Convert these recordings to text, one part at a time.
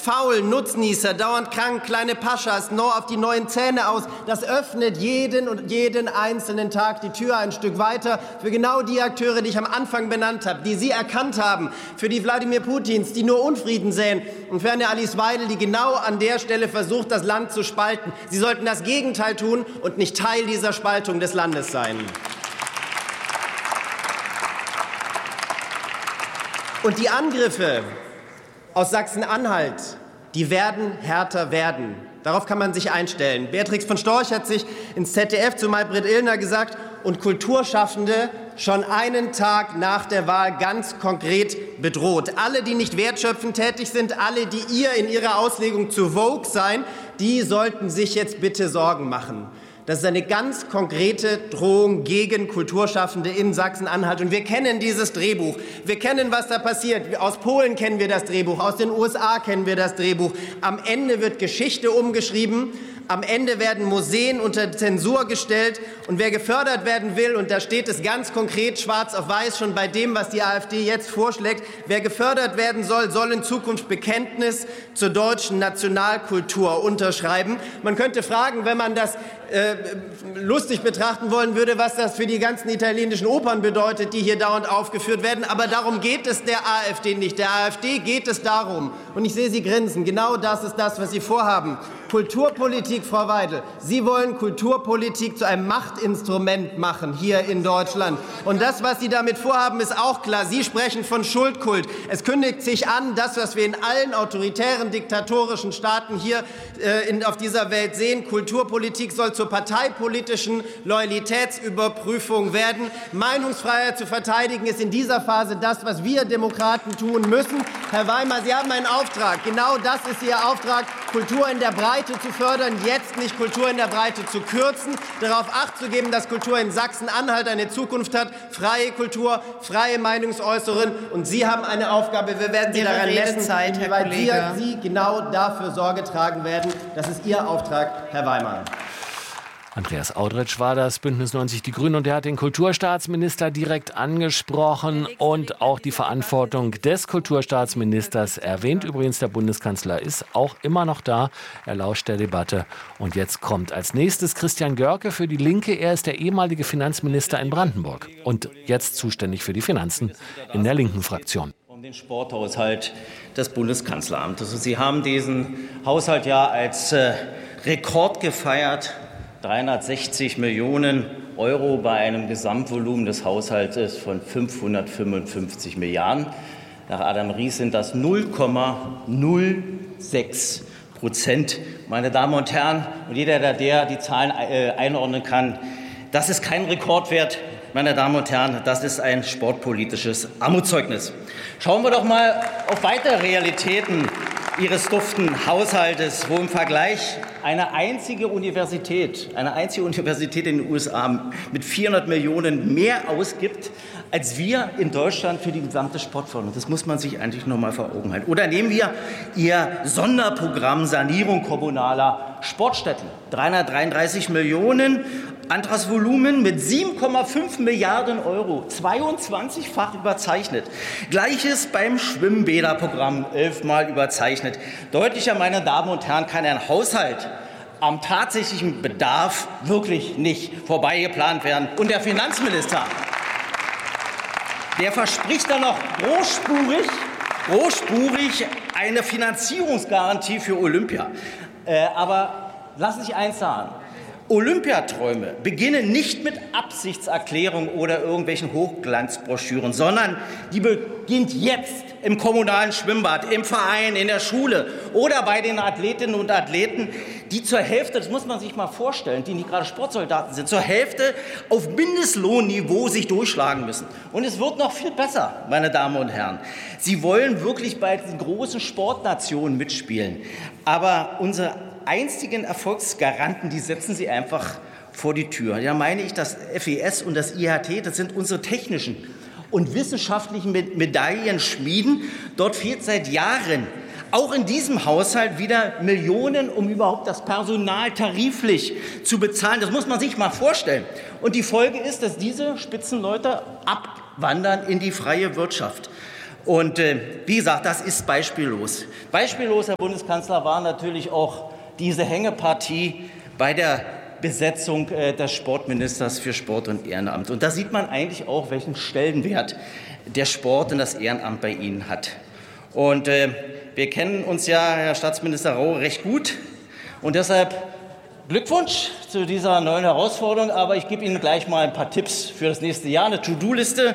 faul, Nutznießer, dauernd krank, kleine Paschas, auf die neuen Zähne aus. Das öffnet jeden einzelnen Tag die Tür ein Stück weiter für genau die Akteure, die ich am Anfang benannt habe, die Sie erkannt haben, für die Wladimir Putins, die nur Unfrieden säen, und für eine Alice Weidel, die genau an der Stelle versucht, das Land zu spalten. Sie sollten das Gegenteil tun und nicht Teil dieser Spaltung des Landes sein. Und die Angriffe aus Sachsen-Anhalt, die werden härter werden. Darauf kann man sich einstellen. Beatrix von Storch hat sich ins ZDF zu Maybrit Illner gesagt, und Kulturschaffende schon einen Tag nach der Wahl ganz konkret bedroht. Alle, die nicht wertschöpfend tätig sind, alle, die in ihrer Auslegung zu Vogue seien, die sollten sich jetzt bitte Sorgen machen. Das ist eine ganz konkrete Drohung gegen Kulturschaffende in Sachsen-Anhalt. Und wir kennen dieses Drehbuch. Wir kennen, was da passiert. Aus Polen kennen wir das Drehbuch. Aus den USA kennen wir das Drehbuch. Am Ende wird Geschichte umgeschrieben. Am Ende werden Museen unter Zensur gestellt. Und wer gefördert werden will, und da steht es ganz konkret schwarz auf weiß schon bei dem, was die AfD jetzt vorschlägt, wer gefördert werden soll, soll in Zukunft Bekenntnis zur deutschen Nationalkultur unterschreiben. Man könnte fragen, wenn man das lustig betrachten wollen würde, was das für die ganzen italienischen Opern bedeutet, die hier dauernd aufgeführt werden. Aber darum geht es der AfD nicht. Der AfD geht es darum, und ich sehe Sie grinsen, genau das ist das, was Sie vorhaben. Kulturpolitik, Frau Weidel. Sie wollen Kulturpolitik zu einem Machtinstrument machen hier in Deutschland. Und das, was Sie damit vorhaben, ist auch klar. Sie sprechen von Schuldkult. Es kündigt sich an, das, was wir in allen autoritären, diktatorischen Staaten hier auf dieser Welt sehen. Kulturpolitik soll zur parteipolitischen Loyalitätsüberprüfung werden. Meinungsfreiheit zu verteidigen ist in dieser Phase das, was wir Demokraten tun müssen. Herr Weimar, Sie haben einen Auftrag. Genau das ist Ihr Auftrag, Kultur in der Breite zu fördern, jetzt nicht Kultur in der Breite zu kürzen, darauf Acht zu geben, dass Kultur in Sachsen-Anhalt eine Zukunft hat, freie Kultur, freie Meinungsäußerung. Und Sie haben eine Aufgabe. Wir werden Sie daran messen, inwieweit Sie genau dafür Sorge tragen werden. Das ist Ihr Auftrag, Herr Weimar. Andreas Audretsch war das, Bündnis 90 Die Grünen, und er hat den Kulturstaatsminister direkt angesprochen und auch die Verantwortung des Kulturstaatsministers erwähnt. Übrigens, der Bundeskanzler ist auch immer noch da. Er lauscht der Debatte. Und jetzt kommt als nächstes Christian Görke für die Linke. Er ist der ehemalige Finanzminister in Brandenburg und jetzt zuständig für die Finanzen in der linken Fraktion. Um den Sporthaushalt des Bundeskanzleramtes. Sie haben diesen Haushalt ja als Rekord gefeiert. 360 Millionen Euro bei einem Gesamtvolumen des Haushaltes von 555 Milliarden. Nach Adam Ries sind das 0,06%. Meine Damen und Herren, und jeder, der die Zahlen einordnen kann, das ist kein Rekordwert. Meine Damen und Herren, das ist ein sportpolitisches Armutszeugnis. Schauen wir doch mal auf weitere Realitäten Ihres duften Haushaltes, wo im Vergleich eine einzige Universität in den USA mit 400 Millionen mehr ausgibt, als wir in Deutschland für die gesamte Sportförderung. Das muss man sich eigentlich noch mal vor Augen halten. Oder nehmen wir Ihr Sonderprogramm Sanierung kommunaler Sportstätten. 333 Millionen Antragsvolumen mit 7,5 Milliarden Euro, 22-fach überzeichnet. Gleiches beim Schwimmbäderprogramm, 11-mal überzeichnet. Deutlicher, meine Damen und Herren, kann ein Haushalt am tatsächlichen Bedarf wirklich nicht vorbeigeplant werden. Und der Finanzminister, der verspricht dann noch großspurig eine Finanzierungsgarantie für Olympia. Aber lassen Sie sich eins sagen. Olympiaträume beginnen nicht mit Absichtserklärungen oder irgendwelchen Hochglanzbroschüren, sondern die beginnt jetzt im kommunalen Schwimmbad, im Verein, in der Schule oder bei den Athletinnen und Athleten, die zur Hälfte, das muss man sich mal vorstellen, die nicht gerade Sportsoldaten sind, zur Hälfte auf Mindestlohnniveau sich durchschlagen müssen. Und es wird noch viel besser, meine Damen und Herren. Sie wollen wirklich bei den großen Sportnationen mitspielen, aber unsere einzigen Erfolgsgaranten, die setzen Sie einfach vor die Tür. Da meine ich, das FES und das IHT, das sind unsere technischen und wissenschaftlichen Medaillenschmieden. Dort fehlt seit Jahren, auch in diesem Haushalt, wieder Millionen, um überhaupt das Personal tariflich zu bezahlen. Das muss man sich mal vorstellen. Und die Folge ist, dass diese Spitzenleute abwandern in die freie Wirtschaft. Und wie gesagt, das ist beispiellos. Beispiellos, Herr Bundeskanzler, war natürlich auch diese Hängepartie bei der Besetzung des Sportministers für Sport und Ehrenamt. Und da sieht man eigentlich auch, welchen Stellenwert der Sport und das Ehrenamt bei Ihnen hat. Und wir kennen uns ja, Herr Staatsminister Rau, recht gut. Und deshalb Glückwunsch zu dieser neuen Herausforderung. Aber ich gebe Ihnen gleich mal ein paar Tipps für das nächste Jahr, eine To-Do-Liste.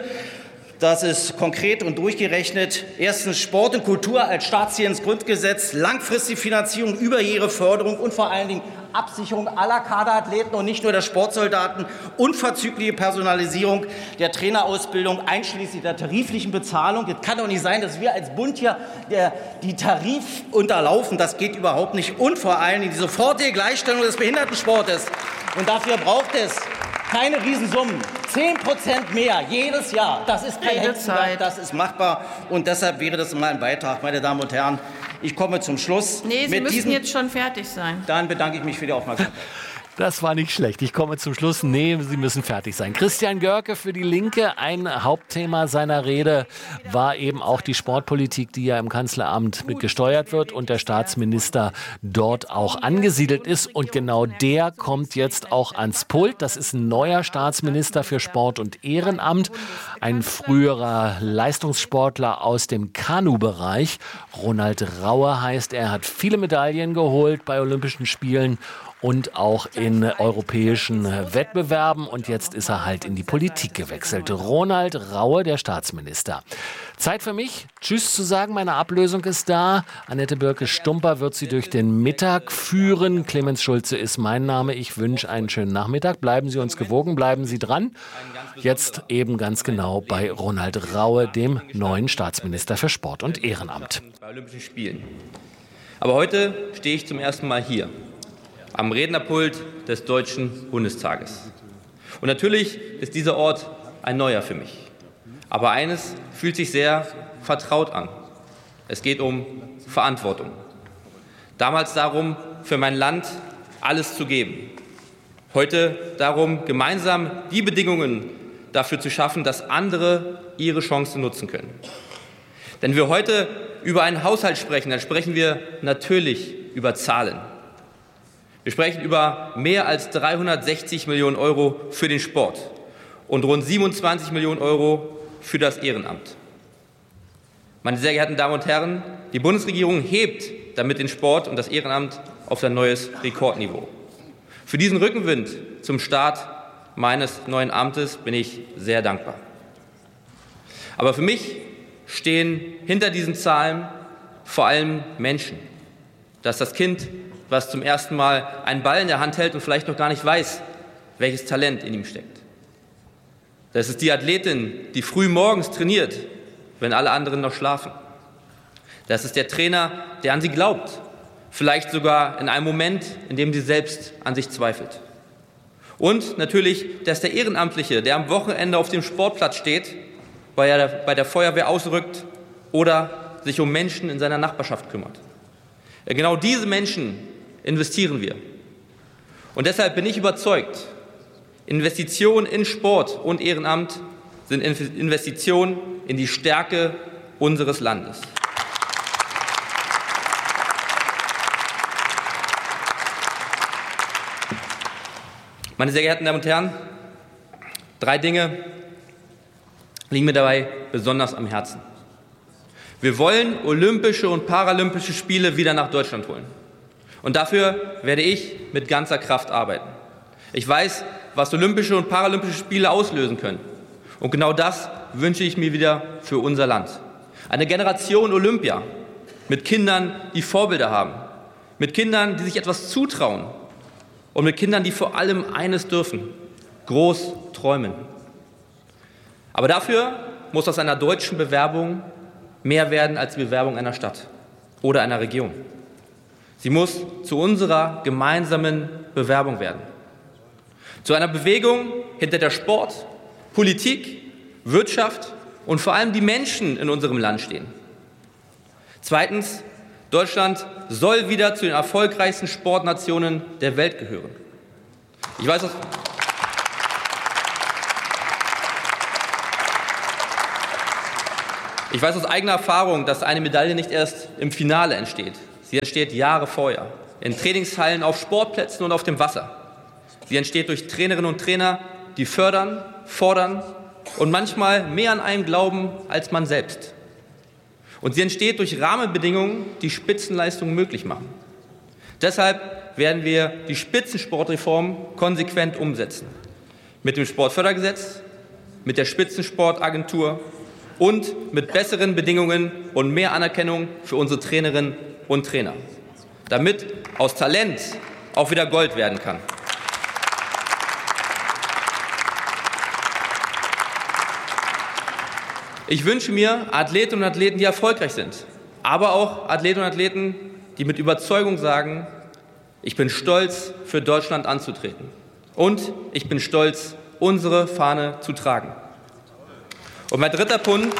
Das ist konkret und durchgerechnet. Erstens Sport und Kultur als Staatsziel ins Grundgesetz, langfristige Finanzierung, Überjähreförderung und vor allen Dingen Absicherung aller Kaderathleten und nicht nur der Sportsoldaten, unverzügliche Personalisierung der Trainerausbildung einschließlich der tariflichen Bezahlung. Es kann doch nicht sein, dass wir als Bund hier die Tarif unterlaufen. Das geht überhaupt nicht. Und vor allen Dingen die sofortige Gleichstellung des Behindertensportes. Und dafür braucht es keine Riesensummen. 10% mehr jedes Jahr. Das ist kein Hexenwerk, das ist machbar. Und deshalb wäre das mal ein Beitrag, meine Damen und Herren. Ich komme zum Schluss. Nee, Sie müssen jetzt schon fertig sein. Dann bedanke ich mich für die Aufmerksamkeit. Das war nicht schlecht. Ich komme zum Schluss. Nee, Sie müssen fertig sein. Christian Görke für die Linke. Ein Hauptthema seiner Rede war eben auch die Sportpolitik, die ja im Kanzleramt mit gesteuert wird und der Staatsminister dort auch angesiedelt ist. Und genau der kommt jetzt auch ans Pult. Das ist ein neuer Staatsminister für Sport und Ehrenamt. Ein früherer Leistungssportler aus dem Kanu-Bereich. Ronald Raue heißt er. Hat viele Medaillen geholt bei Olympischen Spielen und auch in europäischen Wettbewerben. Und jetzt ist er halt in die Politik gewechselt. Ronald Raue, der Staatsminister. Zeit für mich, Tschüss zu sagen. Meine Ablösung ist da. Annette Birke-Stumper wird Sie durch den Mittag führen. Clemens Schulze ist mein Name. Ich wünsche einen schönen Nachmittag. Bleiben Sie uns gewogen, bleiben Sie dran. Jetzt eben ganz genau bei Ronald Raue, dem neuen Staatsminister für Sport und Ehrenamt. Bei Olympischen Spielen. Aber heute stehe ich zum ersten Mal hier am Rednerpult des Deutschen Bundestages. Und natürlich ist dieser Ort ein neuer für mich. Aber eines fühlt sich sehr vertraut an. Es geht um Verantwortung. Damals darum, für mein Land alles zu geben. Heute darum, gemeinsam die Bedingungen dafür zu schaffen, dass andere ihre Chancen nutzen können. Wenn wir heute über einen Haushalt sprechen, dann sprechen wir natürlich über Zahlen. Wir sprechen über mehr als 360 Millionen Euro für den Sport und rund 27 Millionen Euro für das Ehrenamt. Meine sehr geehrten Damen und Herren, die Bundesregierung hebt damit den Sport und das Ehrenamt auf ein neues Rekordniveau. Für diesen Rückenwind zum Start meines neuen Amtes bin ich sehr dankbar. Aber für mich stehen hinter diesen Zahlen vor allem Menschen. Das ist das Kind, was zum ersten Mal einen Ball in der Hand hält und vielleicht noch gar nicht weiß, welches Talent in ihm steckt. Das ist die Athletin, die früh morgens trainiert, wenn alle anderen noch schlafen. Das ist der Trainer, der an sie glaubt, vielleicht sogar in einem Moment, in dem sie selbst an sich zweifelt. Und natürlich, das ist der Ehrenamtliche, der am Wochenende auf dem Sportplatz steht, weil er bei der Feuerwehr ausrückt oder sich um Menschen in seiner Nachbarschaft kümmert. Genau diese Menschen investieren wir. Und deshalb bin ich überzeugt, Investitionen in Sport und Ehrenamt sind Investitionen in die Stärke unseres Landes. Meine sehr geehrten Damen und Herren, 3 Dinge liegen mir dabei besonders am Herzen. Wir wollen Olympische und Paralympische Spiele wieder nach Deutschland holen. Und dafür werde ich mit ganzer Kraft arbeiten. Ich weiß, was Olympische und Paralympische Spiele auslösen können. Und genau das wünsche ich mir wieder für unser Land. Eine Generation Olympia mit Kindern, die Vorbilder haben. Mit Kindern, die sich etwas zutrauen. Und mit Kindern, die vor allem eines dürfen: groß träumen. Aber dafür muss aus einer deutschen Bewerbung mehr werden als die Bewerbung einer Stadt oder einer Region. Sie muss zu unserer gemeinsamen Bewerbung werden. Zu einer Bewegung, hinter der Sport, Politik, Wirtschaft und vor allem die Menschen in unserem Land stehen. Zweitens, Deutschland soll wieder zu den erfolgreichsten Sportnationen der Welt gehören. Ich weiß, Ich weiß aus eigener Erfahrung, dass eine Medaille nicht erst im Finale entsteht. Sie entsteht Jahre vorher, in Trainingshallen, auf Sportplätzen und auf dem Wasser. Sie entsteht durch Trainerinnen und Trainer, die fördern, fordern und manchmal mehr an einen glauben als man selbst. Und sie entsteht durch Rahmenbedingungen, die Spitzenleistungen möglich machen. Deshalb werden wir die Spitzensportreform konsequent umsetzen. Mit dem Sportfördergesetz, mit der Spitzensportagentur und mit besseren Bedingungen und mehr Anerkennung für unsere Trainerinnen und Trainer, damit aus Talent auch wieder Gold werden kann. Ich wünsche mir Athletinnen und Athleten, die erfolgreich sind, aber auch Athletinnen und Athleten, die mit Überzeugung sagen, ich bin stolz, für Deutschland anzutreten und ich bin stolz, unsere Fahne zu tragen. Und mein dritter Punkt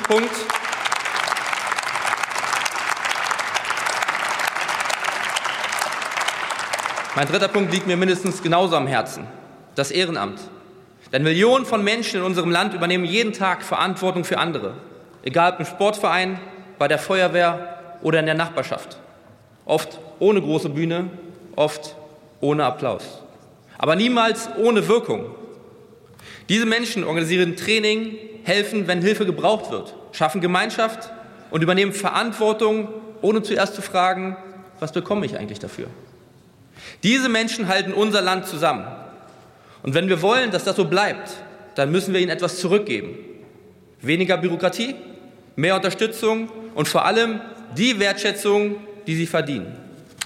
liegt mir mindestens genauso am Herzen, das Ehrenamt. Denn Millionen von Menschen in unserem Land übernehmen jeden Tag Verantwortung für andere, egal ob im Sportverein, bei der Feuerwehr oder in der Nachbarschaft. Oft ohne große Bühne, oft ohne Applaus, aber niemals ohne Wirkung. Diese Menschen organisieren Training, helfen, wenn Hilfe gebraucht wird, schaffen Gemeinschaft und übernehmen Verantwortung, ohne zuerst zu fragen, was bekomme ich eigentlich dafür? Diese Menschen halten unser Land zusammen. Und wenn wir wollen, dass das so bleibt, dann müssen wir ihnen etwas zurückgeben. Weniger Bürokratie, mehr Unterstützung und vor allem die Wertschätzung, die sie verdienen.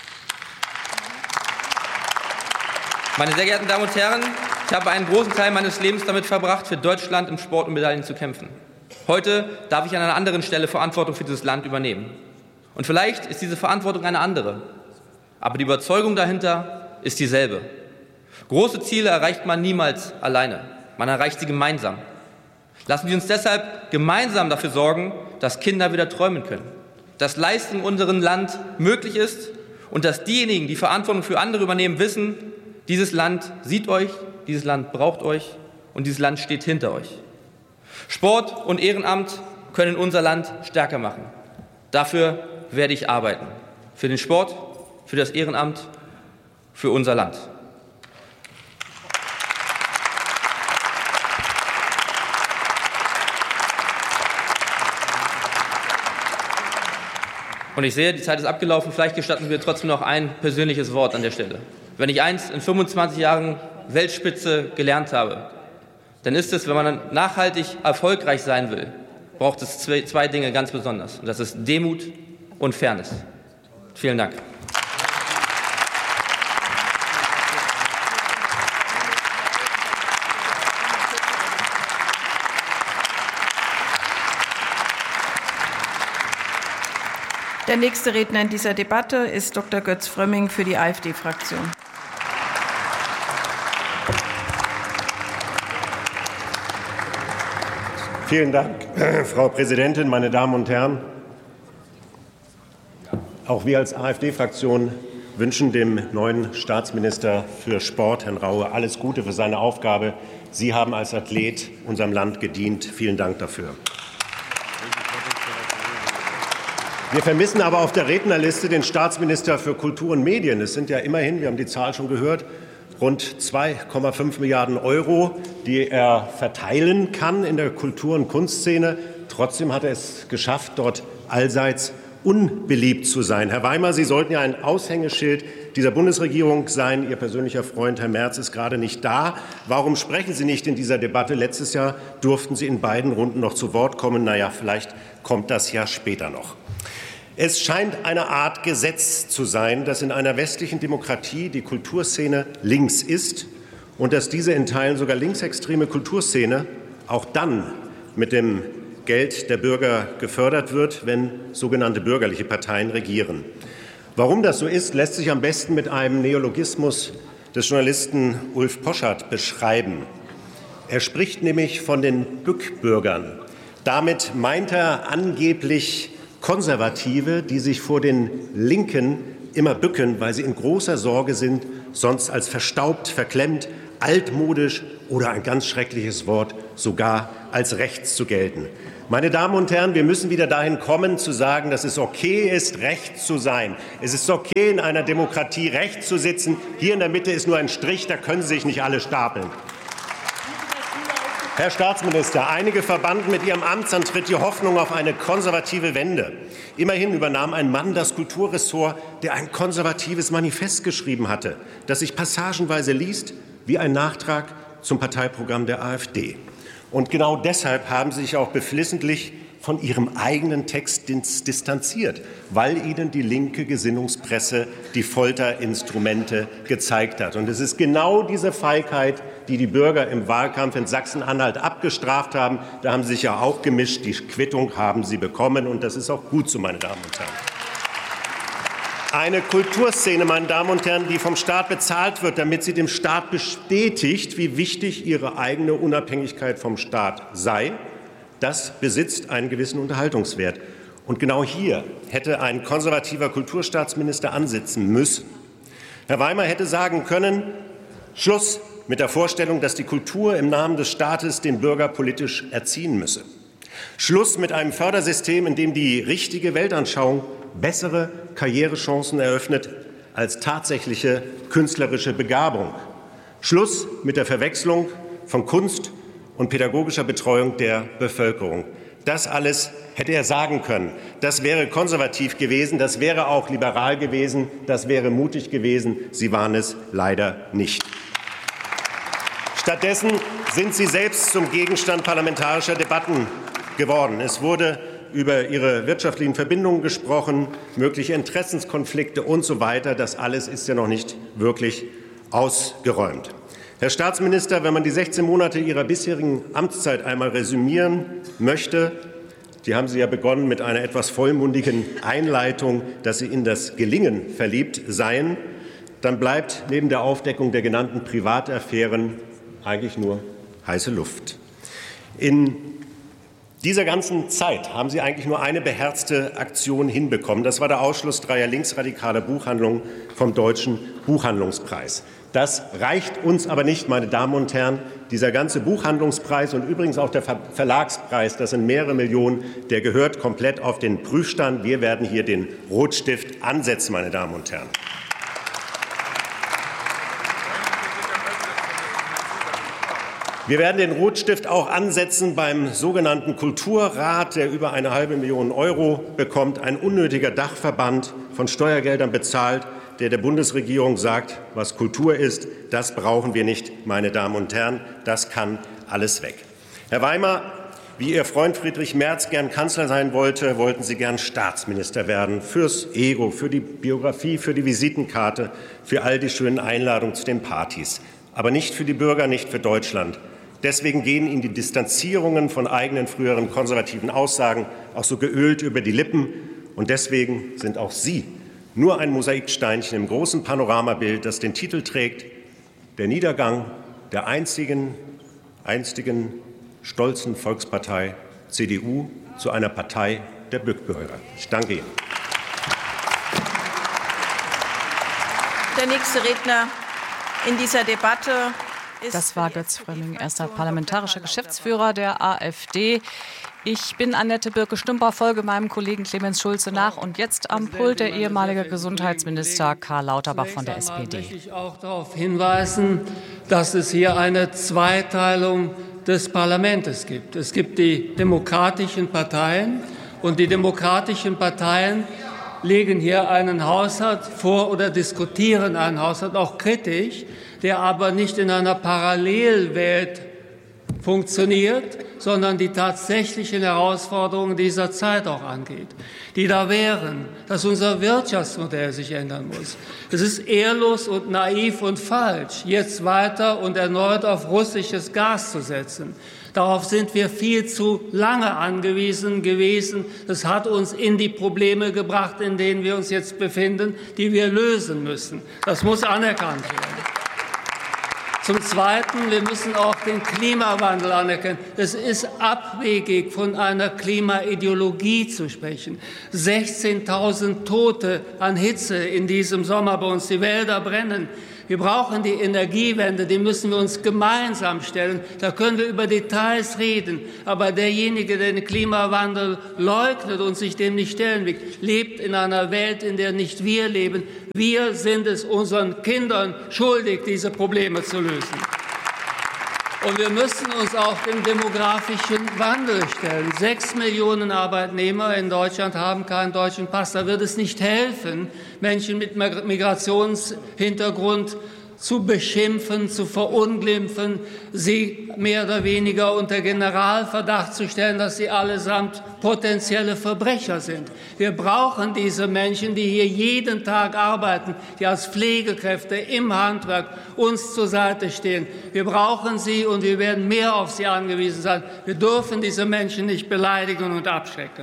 Meine sehr geehrten Damen und Herren, ich habe einen großen Teil meines Lebens damit verbracht, für Deutschland im Sport und Medaillen zu kämpfen. Heute darf ich an einer anderen Stelle Verantwortung für dieses Land übernehmen. Und vielleicht ist diese Verantwortung eine andere, aber die Überzeugung dahinter ist dieselbe. Große Ziele erreicht man niemals alleine, man erreicht sie gemeinsam. Lassen Sie uns deshalb gemeinsam dafür sorgen, dass Kinder wieder träumen können, dass Leistung in unserem Land möglich ist und dass diejenigen, die Verantwortung für andere übernehmen, wissen, dieses Land sieht euch, dieses Land braucht euch und dieses Land steht hinter euch. Sport und Ehrenamt können unser Land stärker machen. Dafür werde ich arbeiten. Für den Sport, für das Ehrenamt, für unser Land. Und ich sehe, die Zeit ist abgelaufen. Vielleicht gestatten Sie mir trotzdem noch ein persönliches Wort an der Stelle. Wenn ich eins in 25 Jahren Weltspitze gelernt habe, dann ist es, wenn man nachhaltig erfolgreich sein will, braucht es zwei Dinge ganz besonders. Und das ist Demut und Fairness. Vielen Dank. Der nächste Redner in dieser Debatte ist Dr. Götz Frömming für die AfD-Fraktion. Vielen Dank, Frau Präsidentin, meine Damen und Herren. Auch wir als AfD-Fraktion wünschen dem neuen Staatsminister für Sport, Herrn Raue, alles Gute für seine Aufgabe. Sie haben als Athlet unserem Land gedient. Vielen Dank dafür. Wir vermissen aber auf der Rednerliste den Staatsminister für Kultur und Medien. Es sind ja immerhin, wir haben die Zahl schon gehört, rund 2,5 Milliarden Euro, die er verteilen kann in der Kultur- und Kunstszene. Trotzdem hat er es geschafft, dort allseits unbeliebt zu sein. Herr Weimer, Sie sollten ja ein Aushängeschild dieser Bundesregierung sein. Ihr persönlicher Freund Herr Merz ist gerade nicht da. Warum sprechen Sie nicht in dieser Debatte? Letztes Jahr durften Sie in beiden Runden noch zu Wort kommen. Naja, vielleicht kommt das ja später noch. Es scheint eine Art Gesetz zu sein, dass in einer westlichen Demokratie die Kulturszene links ist und dass diese in Teilen sogar linksextreme Kulturszene auch dann mit dem Geld der Bürger gefördert wird, wenn sogenannte bürgerliche Parteien regieren. Warum das so ist, lässt sich am besten mit einem Neologismus des Journalisten Ulf Poschardt beschreiben. Er spricht nämlich von den Bückbürgern. Damit meint er angeblich Konservative, die sich vor den Linken immer bücken, weil sie in großer Sorge sind, sonst als verstaubt, verklemmt, altmodisch oder ein ganz schreckliches Wort, sogar als rechts zu gelten. Meine Damen und Herren, wir müssen wieder dahin kommen, zu sagen, dass es okay ist, rechts zu sein. Es ist okay, in einer Demokratie rechts zu sitzen. Hier in der Mitte ist nur ein Strich, da können Sie sich nicht alle stapeln. Herr Staatsminister, einige verbanden mit Ihrem Amtsantritt die Hoffnung auf eine konservative Wende. Immerhin übernahm ein Mann das Kulturressort, der ein konservatives Manifest geschrieben hatte, das sich passagenweise liest wie ein Nachtrag zum Parteiprogramm der AfD. Und genau deshalb haben Sie sich auch beflissentlich von Ihrem eigenen Text distanziert, weil Ihnen die linke Gesinnungspresse die Folterinstrumente gezeigt hat. Und es ist genau diese Feigheit, die die Bürger im Wahlkampf in Sachsen-Anhalt abgestraft haben. Da haben Sie sich ja auch gemischt. Die Quittung haben Sie bekommen. Und das ist auch gut so, meine Damen und Herren. Eine Kulturszene, meine Damen und Herren, die vom Staat bezahlt wird, damit sie dem Staat bestätigt, wie wichtig ihre eigene Unabhängigkeit vom Staat sei, das besitzt einen gewissen Unterhaltungswert. Und genau hier hätte ein konservativer Kulturstaatsminister ansetzen müssen. Herr Weimer hätte sagen können, Schluss mit der Vorstellung, dass die Kultur im Namen des Staates den Bürger politisch erziehen müsse. Schluss mit einem Fördersystem, in dem die richtige Weltanschauung bessere Karrierechancen eröffnet als tatsächliche künstlerische Begabung. Schluss mit der Verwechslung von Kunst und pädagogischer Betreuung der Bevölkerung. Das alles hätte er sagen können. Das wäre konservativ gewesen, das wäre auch liberal gewesen, das wäre mutig gewesen. Sie waren es leider nicht. Stattdessen sind Sie selbst zum Gegenstand parlamentarischer Debatten geworden. Es wurde über Ihre wirtschaftlichen Verbindungen gesprochen, mögliche Interessenskonflikte und so weiter. Das alles ist ja noch nicht wirklich ausgeräumt. Herr Staatsminister, wenn man die 16 Monate Ihrer bisherigen Amtszeit einmal resümieren möchte, die haben Sie ja begonnen mit einer etwas vollmundigen Einleitung, dass Sie in das Gelingen verliebt seien, dann bleibt neben der Aufdeckung der genannten Privataffären eigentlich nur heiße Luft. In dieser ganzen Zeit haben Sie eigentlich nur eine beherzte Aktion hinbekommen. Das war der Ausschluss 3 linksradikaler Buchhandlungen vom Deutschen Buchhandlungspreis. Das reicht uns aber nicht, meine Damen und Herren. Dieser ganze Buchhandlungspreis und übrigens auch der Verlagspreis, das sind mehrere Millionen, der gehört komplett auf den Prüfstand. Wir werden hier den Rotstift ansetzen, meine Damen und Herren. Wir werden den Rotstift auch ansetzen beim sogenannten Kulturrat, der über 1,5 Million € bekommt, ein unnötiger Dachverband von Steuergeldern bezahlt, der Bundesregierung sagt, was Kultur ist, das brauchen wir nicht, meine Damen und Herren, das kann alles weg. Herr Weimer, wie Ihr Freund Friedrich Merz gern Kanzler sein wollte, wollten Sie gern Staatsminister werden, fürs Ego, für die Biografie, für die Visitenkarte, für all die schönen Einladungen zu den Partys, aber nicht für die Bürger, nicht für Deutschland. Deswegen gehen Ihnen die Distanzierungen von eigenen früheren konservativen Aussagen auch so geölt über die Lippen. Und deswegen sind auch Sie nur ein Mosaiksteinchen im großen Panoramabild, das den Titel trägt: Der Niedergang der einstigen, stolzen Volkspartei CDU zu einer Partei der Bürger. Ich danke Ihnen. Der nächste Redner in dieser Debatte ist... Das war Götz Frömming, erster parlamentarischer Geschäftsführer der AfD. Ich bin Annette Birke-Stümper, folge meinem Kollegen Clemens Schulze nach. Und jetzt am Pult der ehemalige Gesundheitsminister Karl Lauterbach von der SPD. Möchte ich auch darauf hinweisen, dass es hier eine Zweiteilung des Parlaments gibt. Es gibt die demokratischen Parteien und die demokratischen Parteien legen hier einen Haushalt vor oder diskutieren einen Haushalt auch kritisch, der aber nicht in einer Parallelwelt funktioniert, sondern die tatsächlichen Herausforderungen dieser Zeit auch angeht, die da wären, dass unser Wirtschaftsmodell sich ändern muss. Es ist ehrlos und naiv und falsch, jetzt weiter und erneut auf russisches Gas zu setzen. Darauf sind wir viel zu lange angewiesen gewesen. Das hat uns in die Probleme gebracht, in denen wir uns jetzt befinden, die wir lösen müssen. Das muss anerkannt werden. Zum Zweiten, wir müssen auch den Klimawandel anerkennen. Es ist abwegig, von einer Klimaideologie zu sprechen. 16.000 Tote an Hitze in diesem Sommer bei uns. Die Wälder brennen. Wir brauchen die Energiewende, die müssen wir uns gemeinsam stellen. Da können wir über Details reden. Aber derjenige, der den Klimawandel leugnet und sich dem nicht stellen will, lebt in einer Welt, in der nicht wir leben. Wir sind es unseren Kindern schuldig, diese Probleme zu lösen. Und wir müssen uns auch dem demografischen Wandel stellen. 6 Millionen Arbeitnehmer in Deutschland haben keinen deutschen Pass. Da wird es nicht helfen, Menschen mit Migrationshintergrund zu beschimpfen, zu verunglimpfen, sie mehr oder weniger unter Generalverdacht zu stellen, dass sie allesamt potenzielle Verbrecher sind. Wir brauchen diese Menschen, die hier jeden Tag arbeiten, die als Pflegekräfte im Handwerk uns zur Seite stehen. Wir brauchen sie und wir werden mehr auf sie angewiesen sein. Wir dürfen diese Menschen nicht beleidigen und abschrecken.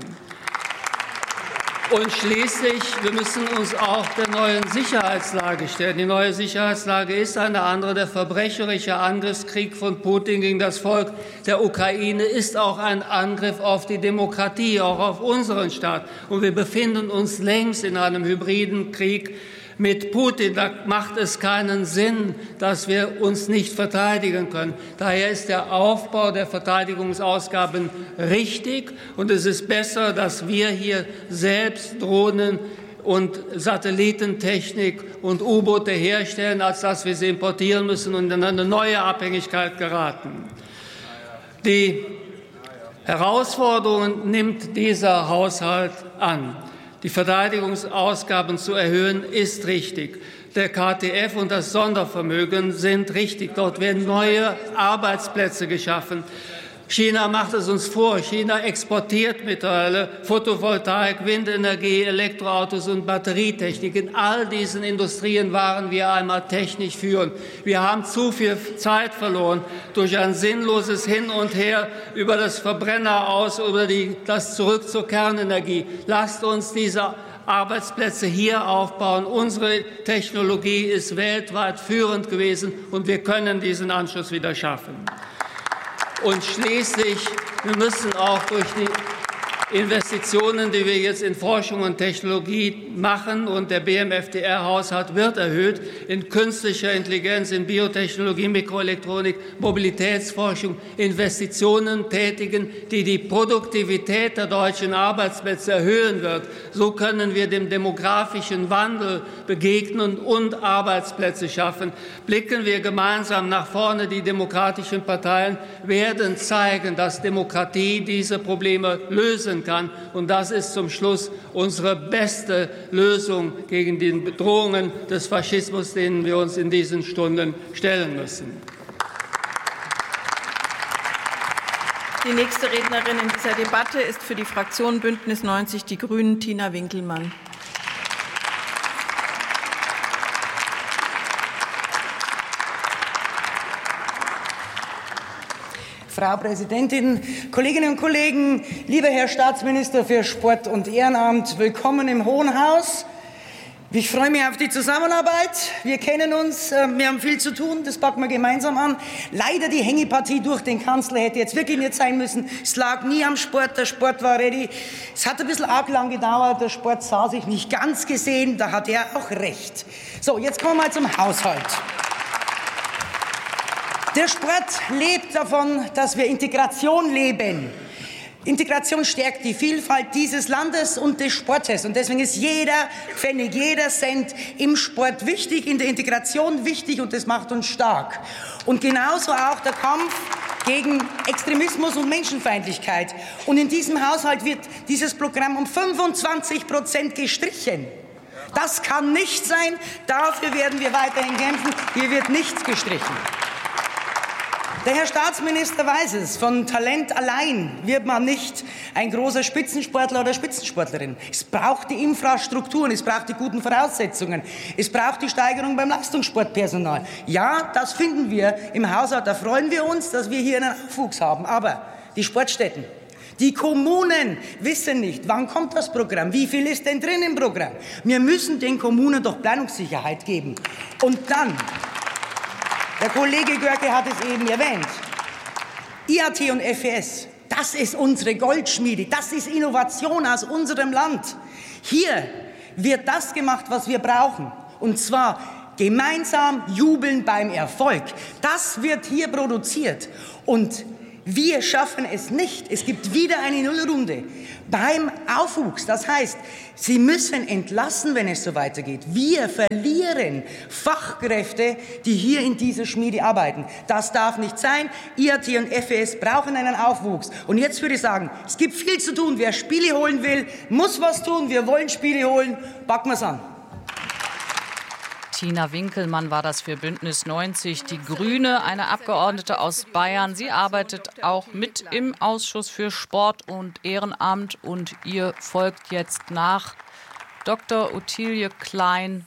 Und schließlich, wir müssen uns auch der neuen Sicherheitslage stellen. Die neue Sicherheitslage ist eine andere. Der verbrecherische Angriffskrieg von Putin gegen das Volk der Ukraine ist auch ein Angriff auf die Demokratie, auch auf unseren Staat. Und wir befinden uns längst in einem hybriden Krieg mit Putin. Da macht es keinen Sinn, dass wir uns nicht verteidigen können. Daher ist der Aufbau der Verteidigungsausgaben richtig. Und es ist besser, dass wir hier selbst Drohnen und Satellitentechnik und U-Boote herstellen, als dass wir sie importieren müssen und in eine neue Abhängigkeit geraten. Die Herausforderungen nimmt dieser Haushalt an. Die Verteidigungsausgaben zu erhöhen, ist richtig. Der KTF und das Sondervermögen sind richtig. Dort werden neue Arbeitsplätze geschaffen. China macht es uns vor. China exportiert mittlerweile Photovoltaik, Windenergie, Elektroautos und Batterietechnik. In all diesen Industrien waren wir einmal technisch führend. Wir haben zu viel Zeit verloren durch ein sinnloses Hin und Her über das Verbrenner aus, über das Zurück zur Kernenergie. Lasst uns diese Arbeitsplätze hier aufbauen. Unsere Technologie ist weltweit führend gewesen und wir können diesen Anschluss wieder schaffen. Und schließlich, wir müssen auch durch die Investitionen, die wir jetzt in Forschung und Technologie machen, und der BMFDR-Haushalt wird erhöht, in künstlicher Intelligenz, in Biotechnologie, Mikroelektronik, Mobilitätsforschung, Investitionen tätigen, die die Produktivität der deutschen Arbeitsplätze erhöhen wird. So können wir dem demografischen Wandel begegnen und Arbeitsplätze schaffen. Blicken wir gemeinsam nach vorne. Die demokratischen Parteien werden zeigen, dass Demokratie diese Probleme lösen kann. Und das ist zum Schluss unsere beste Lösung gegen die Bedrohungen des Faschismus, denen wir uns in diesen Stunden stellen müssen. Die nächste Rednerin in dieser Debatte ist für die Fraktion Bündnis 90 Die Grünen Tina Winkelmann. Frau Präsidentin, Kolleginnen und Kollegen, lieber Herr Staatsminister für Sport und Ehrenamt, willkommen im Hohen Haus. Ich freue mich auf die Zusammenarbeit. Wir kennen uns, wir haben viel zu tun, das packen wir gemeinsam an. Leider die Hängepartie durch den Kanzler hätte jetzt wirklich nicht sein müssen. Es lag nie am Sport, der Sport war ready. Es hat ein bisschen arg lang gedauert, der Sport sah sich nicht ganz gesehen, da hat er auch recht. So, jetzt kommen wir mal zum Haushalt. Der Sport lebt davon, dass wir Integration leben. Integration stärkt die Vielfalt dieses Landes und des Sportes. Und deswegen ist jeder Pfennig, jeder Cent im Sport wichtig, in der Integration wichtig, und das macht uns stark. Und genauso auch der Kampf gegen Extremismus und Menschenfeindlichkeit. Und in diesem Haushalt wird dieses Programm um 25% gestrichen. Das kann nicht sein. Dafür werden wir weiterhin kämpfen. Hier wird nichts gestrichen. Der Herr Staatsminister weiß es, von Talent allein wird man nicht ein großer Spitzensportler oder Spitzensportlerin. Es braucht die Infrastrukturen, es braucht die guten Voraussetzungen, es braucht die Steigerung beim Leistungssportpersonal. Ja, das finden wir im Haushalt, da freuen wir uns, dass wir hier einen Aufwuchs haben. Aber die Sportstätten, die Kommunen wissen nicht, wann kommt das Programm, wie viel ist denn drin im Programm. Wir müssen den Kommunen doch Planungssicherheit geben. Und dann, der Kollege Görke hat es eben erwähnt, IAT und FES, das ist unsere Goldschmiede, das ist Innovation aus unserem Land. Hier wird das gemacht, was wir brauchen, und zwar Gemeinsam jubeln beim Erfolg. Das wird hier produziert. Und wir schaffen es nicht. Es gibt wieder eine Nullrunde beim Aufwuchs. Das heißt, Sie müssen entlassen, wenn es so weitergeht. Wir verlieren Fachkräfte, die hier in dieser Schmiede arbeiten. Das darf nicht sein. IAT und FES brauchen einen Aufwuchs. Und jetzt würde ich sagen, es gibt viel zu tun. Wer Spiele holen will, muss was tun. Wir wollen Spiele holen. Packen wir es an. Tina Winkelmann war das für Bündnis 90 Die Grüne, eine Abgeordnete aus Bayern. Sie arbeitet auch mit im Ausschuss für Sport und Ehrenamt. Und ihr folgt jetzt nach Dr. Ottilie Klein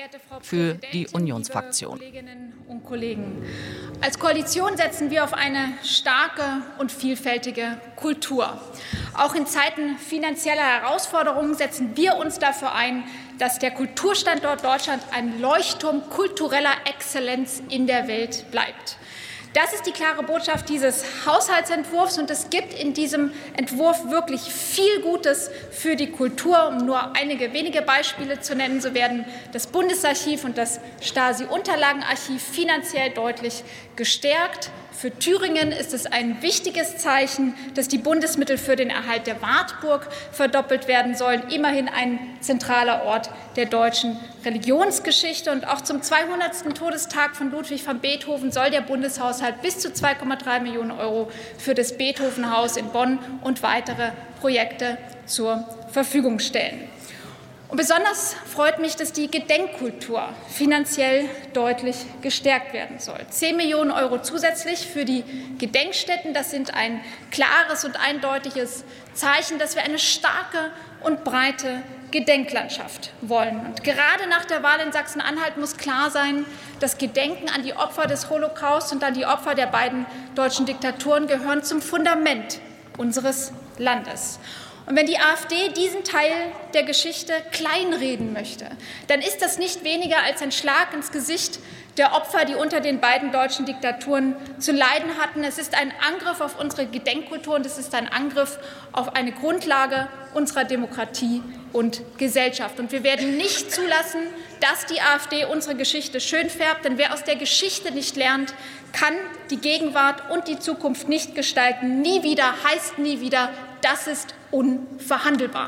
für die Unionsfraktion. Liebe Kolleginnen und Kollegen, als Koalition setzen wir auf eine starke und vielfältige Kultur. Auch in Zeiten finanzieller Herausforderungen setzen wir uns dafür ein, dass der Kulturstandort Deutschland ein Leuchtturm kultureller Exzellenz in der Welt bleibt. Das ist die klare Botschaft dieses Haushaltsentwurfs, und es gibt in diesem Entwurf wirklich viel Gutes für die Kultur. Um nur einige wenige Beispiele zu nennen, so werden das Bundesarchiv und das Stasi-Unterlagenarchiv finanziell deutlich gestärkt. Für Thüringen ist es ein wichtiges Zeichen, dass die Bundesmittel für den Erhalt der Wartburg verdoppelt werden sollen. Immerhin ein zentraler Ort der deutschen Religionsgeschichte. Und auch zum 200. Todestag von Ludwig van Beethoven soll der Bundeshaushalt bis zu 2,3 Millionen € für das Beethovenhaus in Bonn und weitere Projekte zur Verfügung stellen. Und besonders freut mich, dass die Gedenkkultur finanziell deutlich gestärkt werden soll. 10 Millionen € zusätzlich für die Gedenkstätten. Das sind ein klares und eindeutiges Zeichen, dass wir eine starke und breite Gedenklandschaft wollen. Und gerade nach der Wahl in Sachsen-Anhalt muss klar sein, das Gedenken an die Opfer des Holocaust und an die Opfer der beiden deutschen Diktaturen gehören zum Fundament unseres Landes. Und wenn die AfD diesen Teil der Geschichte kleinreden möchte, dann ist das nicht weniger als ein Schlag ins Gesicht der Opfer, die unter den beiden deutschen Diktaturen zu leiden hatten. Es ist ein Angriff auf unsere Gedenkkultur, und es ist ein Angriff auf eine Grundlage unserer Demokratie und Gesellschaft. Und wir werden nicht zulassen, dass die AfD unsere Geschichte schön färbt. Denn wer aus der Geschichte nicht lernt, kann die Gegenwart und die Zukunft nicht gestalten. Nie wieder heißt nie wieder. Das ist unverhandelbar.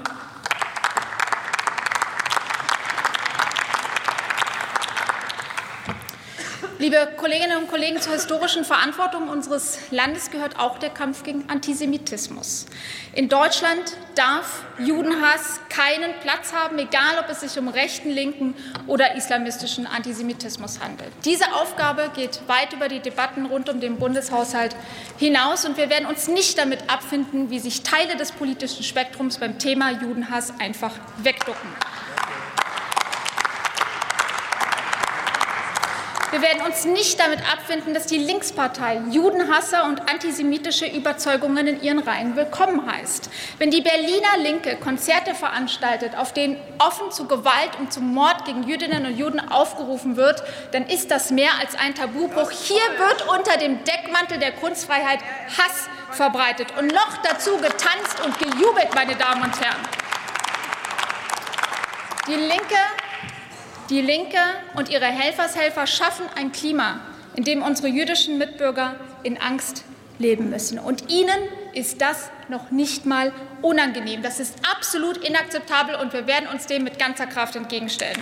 Liebe Kolleginnen und Kollegen, zur historischen Verantwortung unseres Landes gehört auch der Kampf gegen Antisemitismus. In Deutschland darf Judenhass keinen Platz haben, egal ob es sich um rechten, linken oder islamistischen Antisemitismus handelt. Diese Aufgabe geht weit über die Debatten rund um den Bundeshaushalt hinaus, und wir werden uns nicht damit abfinden, wie sich Teile des politischen Spektrums beim Thema Judenhass einfach wegducken. Wir werden uns nicht damit abfinden, dass die Linkspartei Judenhasser und antisemitische Überzeugungen in ihren Reihen willkommen heißt. Wenn die Berliner Linke Konzerte veranstaltet, auf denen offen zu Gewalt und zum Mord gegen Jüdinnen und Juden aufgerufen wird, dann ist das mehr als ein Tabubruch. Hier wird unter dem Deckmantel der Kunstfreiheit Hass verbreitet und noch dazu getanzt und gejubelt, meine Damen und Herren. Die Linke und ihre Helfershelfer schaffen ein Klima, in dem unsere jüdischen Mitbürger in Angst leben müssen. Und ihnen ist das noch nicht mal unangenehm. Das ist absolut inakzeptabel, und wir werden uns dem mit ganzer Kraft entgegenstellen.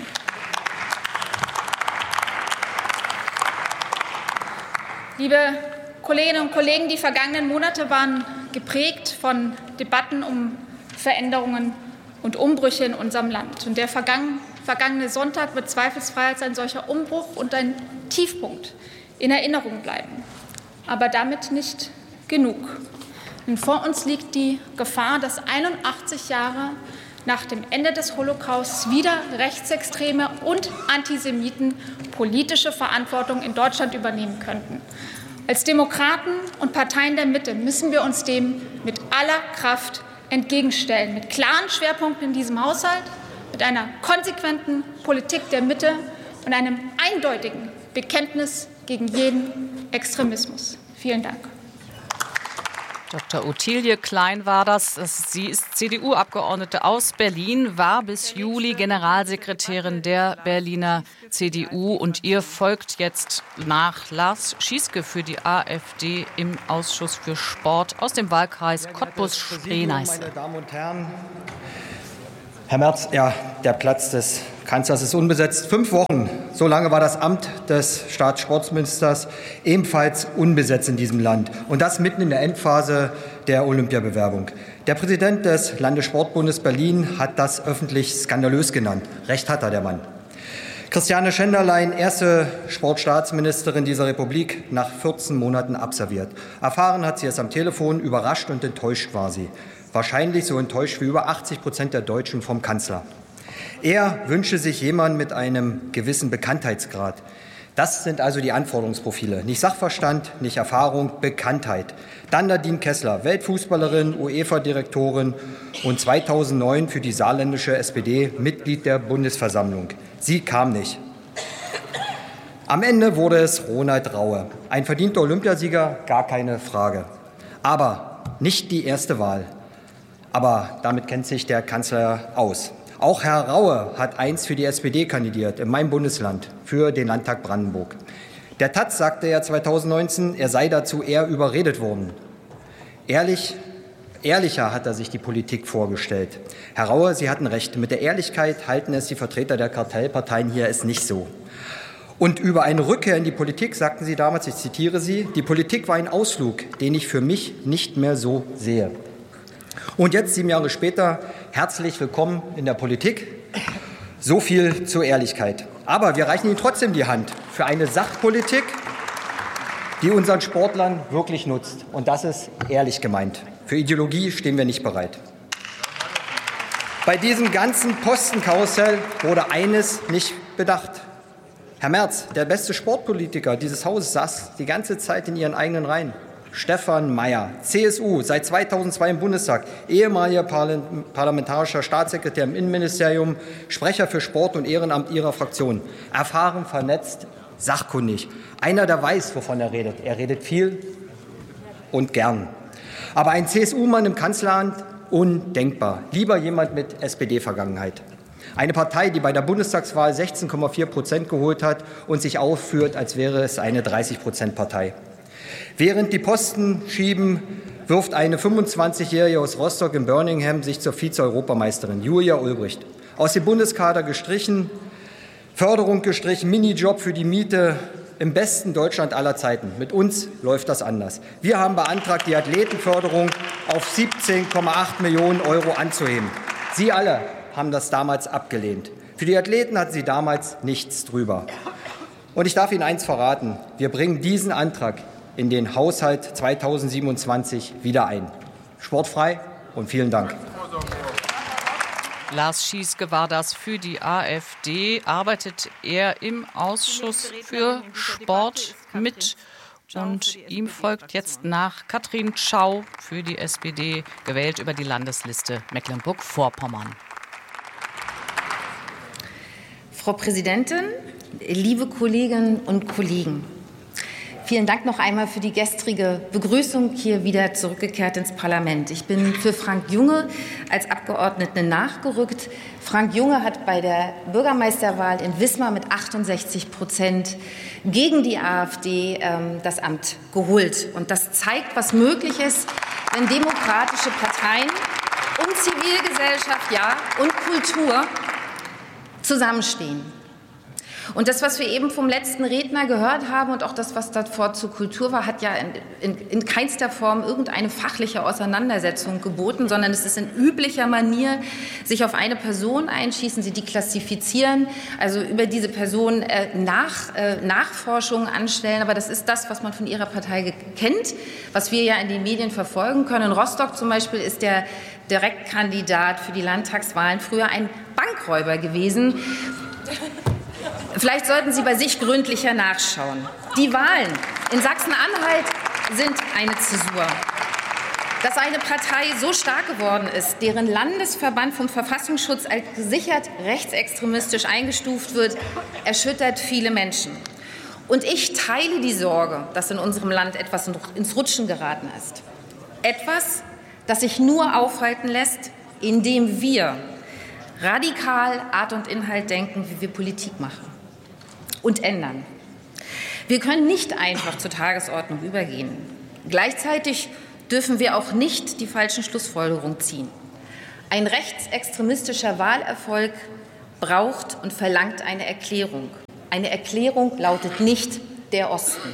Liebe Kolleginnen und Kollegen, die vergangenen Monate waren geprägt von Debatten um Veränderungen und Umbrüche in unserem Land. Und der vergangene Sonntag wird zweifelsfrei als ein solcher Umbruch und ein Tiefpunkt in Erinnerung bleiben. Aber damit nicht genug. Denn vor uns liegt die Gefahr, dass 81 Jahre nach dem Ende des Holocausts wieder Rechtsextreme und Antisemiten politische Verantwortung in Deutschland übernehmen könnten. Als Demokraten und Parteien der Mitte müssen wir uns dem mit aller Kraft entgegenstellen, mit klaren Schwerpunkten in diesem Haushalt, mit einer konsequenten Politik der Mitte und einem eindeutigen Bekenntnis gegen jeden Extremismus. Vielen Dank. Dr. Ottilie Klein war das. Sie ist CDU-Abgeordnete aus Berlin, war bis Juli Generalsekretärin der Berliner CDU. Und ihr folgt jetzt nach Lars Schieske für die AfD im Ausschuss für Sport aus dem Wahlkreis Cottbus-Spree-Neiße. Meine Damen und Herren, Herr Merz, ja, der Platz des Kanzlers ist unbesetzt. 5 Wochen, so lange war das Amt des Staatssportministers ebenfalls unbesetzt in diesem Land. Und das mitten in der Endphase der Olympiabewerbung. Der Präsident des Landessportbundes Berlin hat das öffentlich skandalös genannt. Recht hat er, der Mann. Christiane Schenderlein, erste Sportstaatsministerin dieser Republik, nach 14 Monaten absolviert. Erfahren hat sie es am Telefon, überrascht und enttäuscht war sie. Wahrscheinlich so enttäuscht wie über 80% der Deutschen vom Kanzler. Er wünsche sich jemanden mit einem gewissen Bekanntheitsgrad. Das sind also die Anforderungsprofile. Nicht Sachverstand, nicht Erfahrung, Bekanntheit. Dann Nadine Kessler, Weltfußballerin, UEFA-Direktorin und 2009 für die saarländische SPD Mitglied der Bundesversammlung. Sie kam nicht. Am Ende wurde es Ronald Raue. Ein verdienter Olympiasieger, gar keine Frage. Aber nicht die erste Wahl. Aber damit kennt sich der Kanzler aus. Auch Herr Raue hat einst für die SPD kandidiert, in meinem Bundesland, für den Landtag Brandenburg. Der Taz sagte ja 2019, er sei dazu eher überredet worden. Ehrlicher hat er sich die Politik vorgestellt. Herr Raue, Sie hatten recht. Mit der Ehrlichkeit halten es die Vertreter der Kartellparteien hier es nicht so. Und über eine Rückkehr in die Politik sagten Sie damals, ich zitiere Sie, die Politik war ein Ausflug, den ich für mich nicht mehr so sehe. Und jetzt, 7 Jahre später, herzlich willkommen in der Politik. So viel zur Ehrlichkeit. Aber wir reichen Ihnen trotzdem die Hand für eine Sachpolitik, die unseren Sportlern wirklich nutzt. Und das ist ehrlich gemeint. Für Ideologie stehen wir nicht bereit. Bei diesem ganzen Postenkarussell wurde eines nicht bedacht. Herr Merz, der beste Sportpolitiker dieses Hauses, saß die ganze Zeit in Ihren eigenen Reihen. Stefan Mayer, CSU, seit 2002 im Bundestag, ehemaliger parlamentarischer Staatssekretär im Innenministerium, Sprecher für Sport und Ehrenamt Ihrer Fraktion. Erfahren, vernetzt, sachkundig. Einer, der weiß, wovon er redet. Er redet viel und gern. Aber ein CSU-Mann im Kanzleramt, undenkbar. Lieber jemand mit SPD-Vergangenheit. Eine Partei, die bei der Bundestagswahl 16,4% geholt hat und sich aufführt, als wäre es eine 30%-Partei. Während die Posten schieben, wirft eine 25-Jährige aus Rostock in Birmingham sich zur Vize-Europameisterin, Julia Ulbricht. Aus dem Bundeskader gestrichen, Förderung gestrichen, Minijob für die Miete im besten Deutschland aller Zeiten. Mit uns läuft das anders. Wir haben beantragt, die Athletenförderung auf 17,8 Millionen Euro anzuheben. Sie alle haben das damals abgelehnt. Für die Athleten hatten Sie damals nichts drüber. Und ich darf Ihnen eins verraten. Wir bringen diesen Antrag in den Haushalt 2027 wieder ein. Sportfrei und vielen Dank. Lars Schieske war das für die AfD. Arbeitet er im Ausschuss für Sport mit. Und ihm folgt jetzt nach Katrin Tschau für die SPD, gewählt über die Landesliste Mecklenburg-Vorpommern. Frau Präsidentin, liebe Kolleginnen und Kollegen! Vielen Dank noch einmal für die gestrige Begrüßung hier wieder zurückgekehrt ins Parlament. Ich bin für Frank Junge als Abgeordnete nachgerückt. Frank Junge hat bei der Bürgermeisterwahl in Wismar mit 68% gegen die AfD das Amt geholt. Und das zeigt, was möglich ist, wenn demokratische Parteien und Zivilgesellschaft, ja, und Kultur zusammenstehen. Und das, was wir eben vom letzten Redner gehört haben und auch das, was davor zur Kultur war, hat ja in keinster Form irgendeine fachliche Auseinandersetzung geboten, sondern es ist in üblicher Manier sich auf eine Person einschießen, sie deklassifizieren, also über diese Person Nachforschungen anstellen. Aber das ist das, was man von ihrer Partei kennt, was wir ja in den Medien verfolgen können. In Rostock zum Beispiel ist der Direktkandidat für die Landtagswahlen früher ein Bankräuber gewesen. Vielleicht sollten Sie bei sich gründlicher nachschauen. Die Wahlen in Sachsen-Anhalt sind eine Zäsur. Dass eine Partei so stark geworden ist, deren Landesverband vom Verfassungsschutz als gesichert rechtsextremistisch eingestuft wird, erschüttert viele Menschen. Und ich teile die Sorge, dass in unserem Land etwas ins Rutschen geraten ist. Etwas, das sich nur aufhalten lässt, indem wir radikal Art und Inhalt denken, wie wir Politik machen und ändern. Wir können nicht einfach zur Tagesordnung übergehen. Gleichzeitig dürfen wir auch nicht die falschen Schlussfolgerungen ziehen. Ein rechtsextremistischer Wahlerfolg braucht und verlangt eine Erklärung. Eine Erklärung lautet nicht der Osten.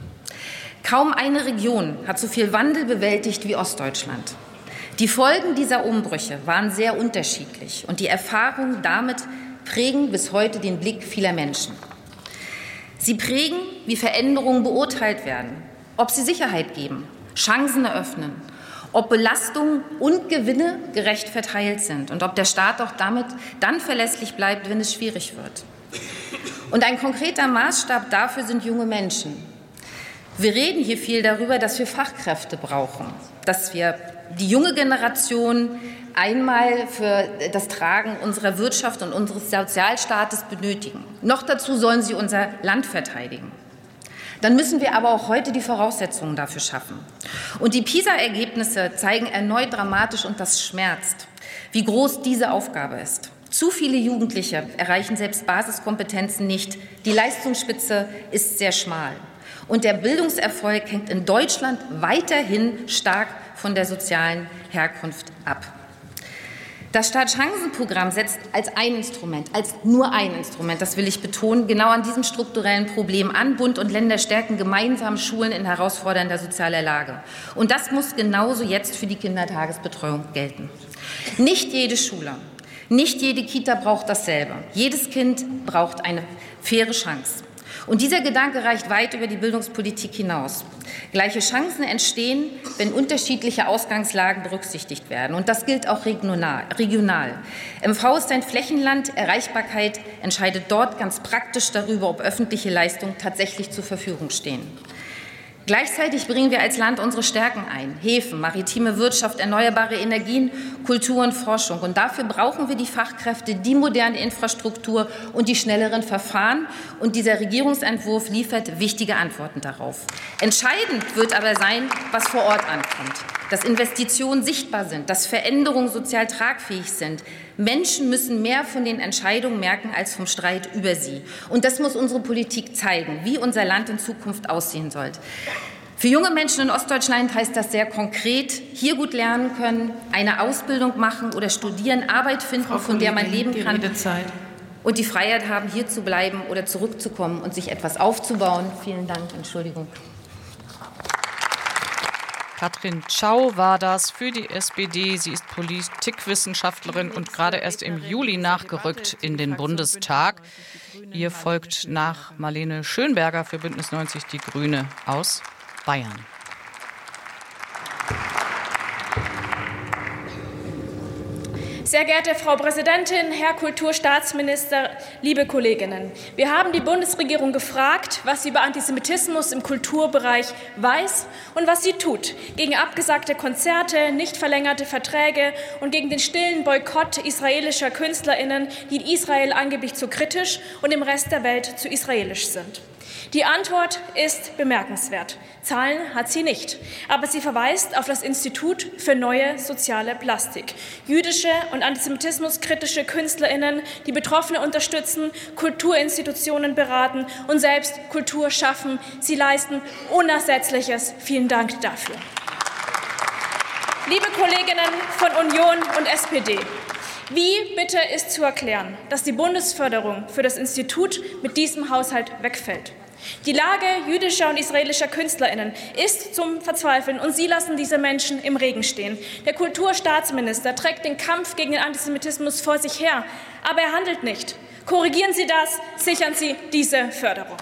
Kaum eine Region hat so viel Wandel bewältigt wie Ostdeutschland. Die Folgen dieser Umbrüche waren sehr unterschiedlich und die Erfahrungen damit prägen bis heute den Blick vieler Menschen. Sie prägen, wie Veränderungen beurteilt werden, ob sie Sicherheit geben, Chancen eröffnen, ob Belastungen und Gewinne gerecht verteilt sind und ob der Staat auch damit dann verlässlich bleibt, wenn es schwierig wird. Und ein konkreter Maßstab dafür sind junge Menschen. Wir reden hier viel darüber, dass wir Fachkräfte brauchen, dass wir die junge Generation einmal für das Tragen unserer Wirtschaft und unseres Sozialstaates benötigen. Noch dazu sollen sie unser Land verteidigen. Dann müssen wir aber auch heute die Voraussetzungen dafür schaffen. Und die PISA-Ergebnisse zeigen erneut dramatisch, und das schmerzt, wie groß diese Aufgabe ist. Zu viele Jugendliche erreichen selbst Basiskompetenzen nicht. Die Leistungsspitze ist sehr schmal. Und der Bildungserfolg hängt in Deutschland weiterhin stark von der sozialen Herkunft ab. Das Start-Chancen-Programm setzt als nur ein Instrument, das will ich betonen, genau an diesem strukturellen Problem an. Bund und Länder stärken gemeinsam Schulen in herausfordernder sozialer Lage. Und das muss genauso jetzt für die Kindertagesbetreuung gelten. Nicht jede Schule, nicht jede Kita braucht dasselbe. Jedes Kind braucht eine faire Chance. Und dieser Gedanke reicht weit über die Bildungspolitik hinaus. Gleiche Chancen entstehen, wenn unterschiedliche Ausgangslagen berücksichtigt werden. Und das gilt auch regional. MV ist ein Flächenland. Erreichbarkeit entscheidet dort ganz praktisch darüber, ob öffentliche Leistungen tatsächlich zur Verfügung stehen. Gleichzeitig bringen wir als Land unsere Stärken ein. Häfen, maritime Wirtschaft, erneuerbare Energien, Kultur und Forschung. Und dafür brauchen wir die Fachkräfte, die moderne Infrastruktur und die schnelleren Verfahren. Und dieser Regierungsentwurf liefert wichtige Antworten darauf. Entscheidend wird aber sein, was vor Ort ankommt. Dass Investitionen sichtbar sind, dass Veränderungen sozial tragfähig sind. Menschen müssen mehr von den Entscheidungen merken als vom Streit über sie. Und das muss unsere Politik zeigen, wie unser Land in Zukunft aussehen soll. Für junge Menschen in Ostdeutschland heißt das sehr konkret, hier gut lernen können, eine Ausbildung machen oder studieren, Arbeit finden, von der man leben kann. Und die Freiheit haben, hier zu bleiben oder zurückzukommen und sich etwas aufzubauen. Vielen Dank. Entschuldigung. Katrin Tschau war das für die SPD. Sie ist Politikwissenschaftlerin und gerade erst im Juli nachgerückt in den Bundestag. Ihr folgt nach Marlene Schönberger für Bündnis 90 Die Grüne aus Bayern. Sehr geehrte Frau Präsidentin, Herr Kulturstaatsminister, liebe Kolleginnen! Wir haben die Bundesregierung gefragt, was sie über Antisemitismus im Kulturbereich weiß und was sie tut gegen abgesagte Konzerte, nicht verlängerte Verträge und gegen den stillen Boykott israelischer KünstlerInnen, die Israel angeblich zu kritisch und im Rest der Welt zu israelisch sind. Die Antwort ist bemerkenswert. Zahlen hat sie nicht, aber sie verweist auf das Institut für neue soziale Plastik. Jüdische und antisemitismuskritische KünstlerInnen, die Betroffene unterstützen, Kulturinstitutionen beraten und selbst Kultur schaffen. Sie leisten Unersetzliches. Vielen Dank dafür. Liebe Kolleginnen von Union und SPD, wie bitte ist zu erklären, dass die Bundesförderung für das Institut mit diesem Haushalt wegfällt? Die Lage jüdischer und israelischer KünstlerInnen ist zum Verzweifeln und Sie lassen diese Menschen im Regen stehen. Der Kulturstaatsminister trägt den Kampf gegen den Antisemitismus vor sich her, aber er handelt nicht. Korrigieren Sie das, sichern Sie diese Förderung.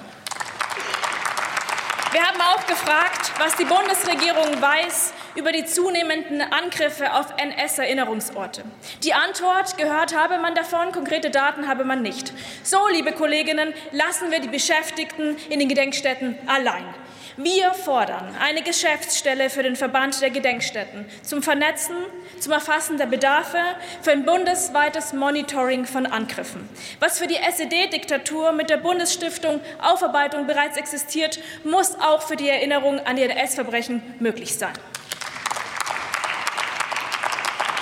Wir haben auch gefragt, was die Bundesregierung weiß über die zunehmenden Angriffe auf NS-Erinnerungsorte. Die Antwort, gehört habe man davon, konkrete Daten habe man nicht. So, liebe Kolleginnen, lassen wir die Beschäftigten in den Gedenkstätten allein. Wir fordern eine Geschäftsstelle für den Verband der Gedenkstätten zum Vernetzen, zum Erfassen der Bedarfe, für ein bundesweites Monitoring von Angriffen. Was für die SED-Diktatur mit der Bundesstiftung Aufarbeitung bereits existiert, muss auch für die Erinnerung an die NS-Verbrechen möglich sein.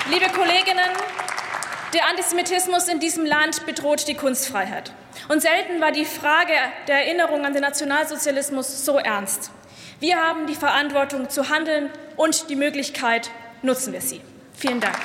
Liebe Kolleginnen, der Antisemitismus in diesem Land bedroht die Kunstfreiheit. Und selten war die Frage der Erinnerung an den Nationalsozialismus so ernst. Wir haben die Verantwortung zu handeln und die Möglichkeit, nutzen wir sie. Vielen Dank.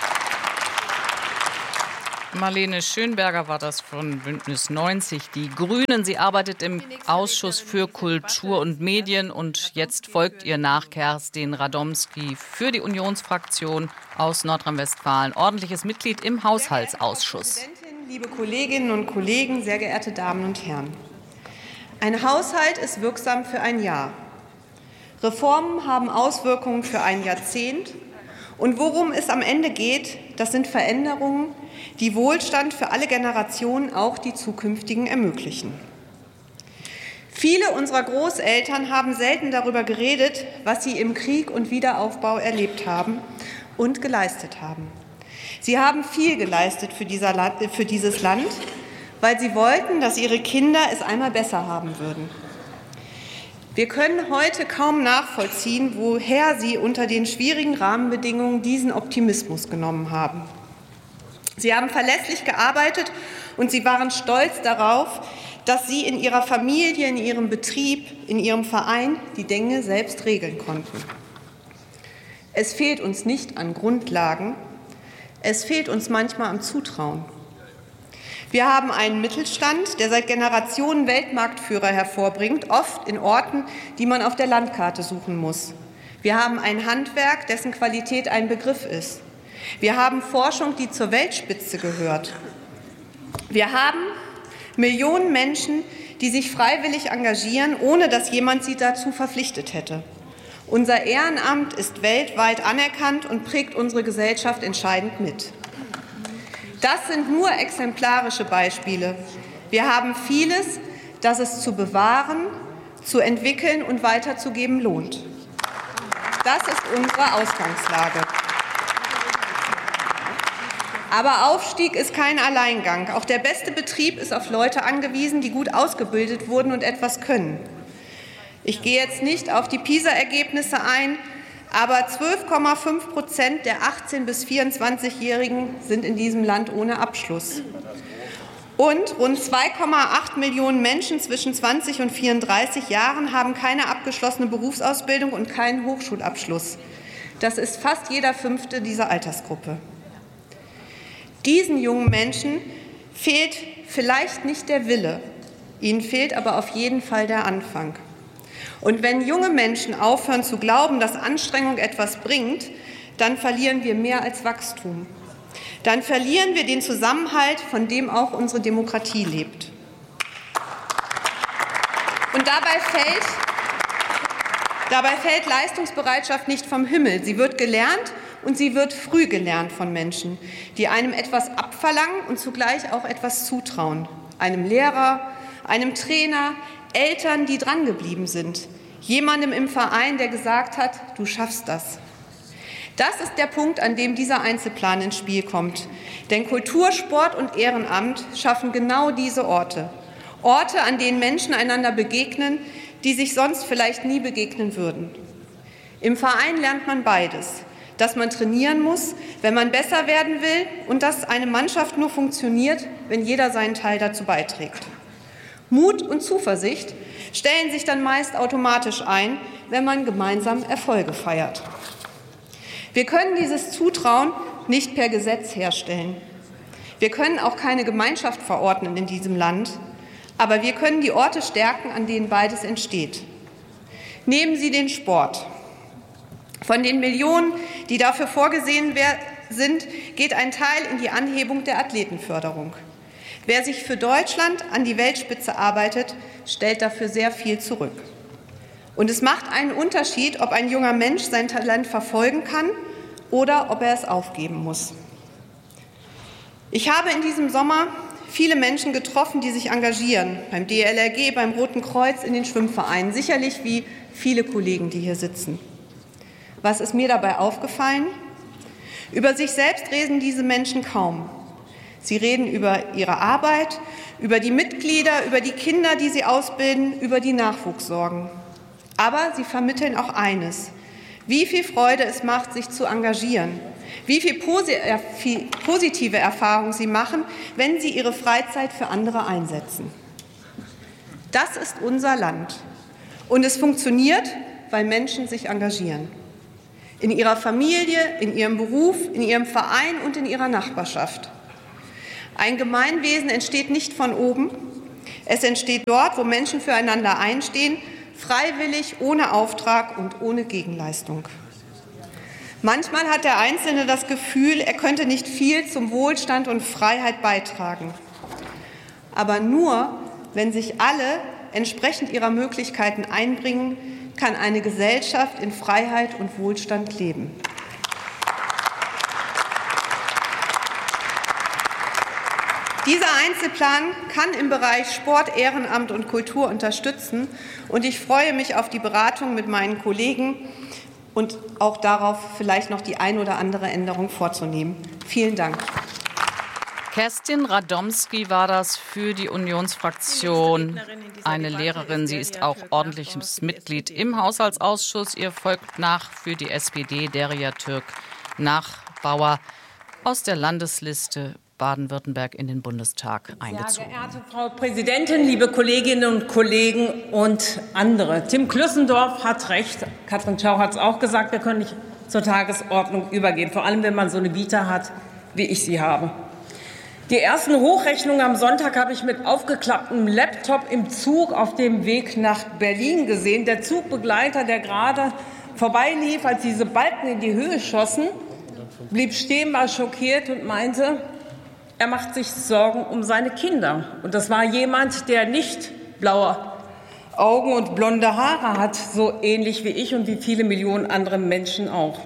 Marlene Schönberger war das von Bündnis 90 Die Grünen. Sie arbeitet im Ausschuss für Kultur und Medien. Und jetzt folgt ihr nach Kerstin Radomski für die Unionsfraktion aus Nordrhein-Westfalen. Ordentliches Mitglied im Haushaltsausschuss. Liebe Kolleginnen und Kollegen, sehr geehrte Damen und Herren. Ein Haushalt ist wirksam für ein Jahr. Reformen haben Auswirkungen für ein Jahrzehnt. Und worum es am Ende geht, das sind Veränderungen, die Wohlstand für alle Generationen, auch die zukünftigen, ermöglichen. Viele unserer Großeltern haben selten darüber geredet, was sie im Krieg und Wiederaufbau erlebt haben und geleistet haben. Sie haben viel geleistet für dieses Land, weil sie wollten, dass ihre Kinder es einmal besser haben würden. Wir können heute kaum nachvollziehen, woher sie unter den schwierigen Rahmenbedingungen diesen Optimismus genommen haben. Sie haben verlässlich gearbeitet und sie waren stolz darauf, dass sie in ihrer Familie, in ihrem Betrieb, in ihrem Verein die Dinge selbst regeln konnten. Es fehlt uns nicht an Grundlagen, es fehlt uns manchmal am Zutrauen. Wir haben einen Mittelstand, der seit Generationen Weltmarktführer hervorbringt, oft in Orten, die man auf der Landkarte suchen muss. Wir haben ein Handwerk, dessen Qualität ein Begriff ist. Wir haben Forschung, die zur Weltspitze gehört. Wir haben Millionen Menschen, die sich freiwillig engagieren, ohne dass jemand sie dazu verpflichtet hätte. Unser Ehrenamt ist weltweit anerkannt und prägt unsere Gesellschaft entscheidend mit. Das sind nur exemplarische Beispiele. Wir haben vieles, das es zu bewahren, zu entwickeln und weiterzugeben lohnt. Das ist unsere Ausgangslage. Aber Aufstieg ist kein Alleingang. Auch der beste Betrieb ist auf Leute angewiesen, die gut ausgebildet wurden und etwas können. Ich gehe jetzt nicht auf die PISA-Ergebnisse ein, aber 12,5% der 18- bis 24-Jährigen sind in diesem Land ohne Abschluss. Und rund 2,8 Millionen Menschen zwischen 20 und 34 Jahren haben keine abgeschlossene Berufsausbildung und keinen Hochschulabschluss. Das ist fast jeder Fünfte dieser Altersgruppe. Diesen jungen Menschen fehlt vielleicht nicht der Wille, ihnen fehlt aber auf jeden Fall der Anfang. Und wenn junge Menschen aufhören zu glauben, dass Anstrengung etwas bringt, dann verlieren wir mehr als Wachstum. Dann verlieren wir den Zusammenhalt, von dem auch unsere Demokratie lebt. Und dabei fällt Leistungsbereitschaft nicht vom Himmel. Sie wird gelernt und sie wird früh gelernt von Menschen, die einem etwas abverlangen und zugleich auch etwas zutrauen. Einem Lehrer, einem Trainer, Eltern, die drangeblieben sind. Jemandem im Verein, der gesagt hat, du schaffst das. Das ist der Punkt, an dem dieser Einzelplan ins Spiel kommt. Denn Kultur, Sport und Ehrenamt schaffen genau diese Orte. Orte, an denen Menschen einander begegnen, die sich sonst vielleicht nie begegnen würden. Im Verein lernt man beides. Dass man trainieren muss, wenn man besser werden will, und dass eine Mannschaft nur funktioniert, wenn jeder seinen Teil dazu beiträgt. Mut und Zuversicht stellen sich dann meist automatisch ein, wenn man gemeinsam Erfolge feiert. Wir können dieses Zutrauen nicht per Gesetz herstellen. Wir können auch keine Gemeinschaft verordnen in diesem Land, aber wir können die Orte stärken, an denen beides entsteht. Nehmen Sie den Sport. Von den Millionen, die dafür vorgesehen sind, geht ein Teil in die Anhebung der Athletenförderung. Wer sich für Deutschland an die Weltspitze arbeitet, stellt dafür sehr viel zurück. Und es macht einen Unterschied, ob ein junger Mensch sein Talent verfolgen kann oder ob er es aufgeben muss. Ich habe in diesem Sommer viele Menschen getroffen, die sich engagieren, beim DLRG, beim Roten Kreuz, in den Schwimmvereinen, sicherlich wie viele Kollegen, die hier sitzen. Was ist mir dabei aufgefallen? Über sich selbst reden diese Menschen kaum. Sie reden über ihre Arbeit, über die Mitglieder, über die Kinder, die sie ausbilden, über die Nachwuchssorgen. Aber sie vermitteln auch eines: wie viel Freude es macht, sich zu engagieren, wie viel positive Erfahrungen Sie machen, wenn Sie Ihre Freizeit für andere einsetzen. Das ist unser Land. Und es funktioniert, weil Menschen sich engagieren. In ihrer Familie, in ihrem Beruf, in ihrem Verein und in ihrer Nachbarschaft. Ein Gemeinwesen entsteht nicht von oben. Es entsteht dort, wo Menschen füreinander einstehen, freiwillig, ohne Auftrag und ohne Gegenleistung. Manchmal hat der Einzelne das Gefühl, er könnte nicht viel zum Wohlstand und Freiheit beitragen. Aber nur, wenn sich alle entsprechend ihrer Möglichkeiten einbringen, kann eine Gesellschaft in Freiheit und Wohlstand leben. Dieser Einzelplan kann im Bereich Sport, Ehrenamt und Kultur unterstützen. Und ich freue mich auf die Beratung mit meinen Kollegen und auch darauf, vielleicht noch die ein oder andere Änderung vorzunehmen. Vielen Dank. Kerstin Radomski war das für die Unionsfraktion. Eine Lehrerin, sie ist auch ordentliches Mitglied im Haushaltsausschuss. Ihr folgt nach für die SPD Derya Türk-Nachbauer aus der Landesliste Baden-Württemberg in den Bundestag eingezogen. Sehr geehrte Frau Präsidentin, liebe Kolleginnen und Kollegen und andere. Tim Klüssendorf hat recht. Katrin Schau hat es auch gesagt, wir können nicht zur Tagesordnung übergehen. Vor allem, wenn man so eine Vita hat, wie ich sie habe. Die ersten Hochrechnungen am Sonntag habe ich mit aufgeklapptem Laptop im Zug auf dem Weg nach Berlin gesehen. Der Zugbegleiter, der gerade vorbeilief, als diese Balken in die Höhe schossen, blieb stehen, war schockiert und meinte, er macht sich Sorgen um seine Kinder. Und das war jemand, der nicht blaue Augen und blonde Haare hat, so ähnlich wie ich und wie viele Millionen andere Menschen auch.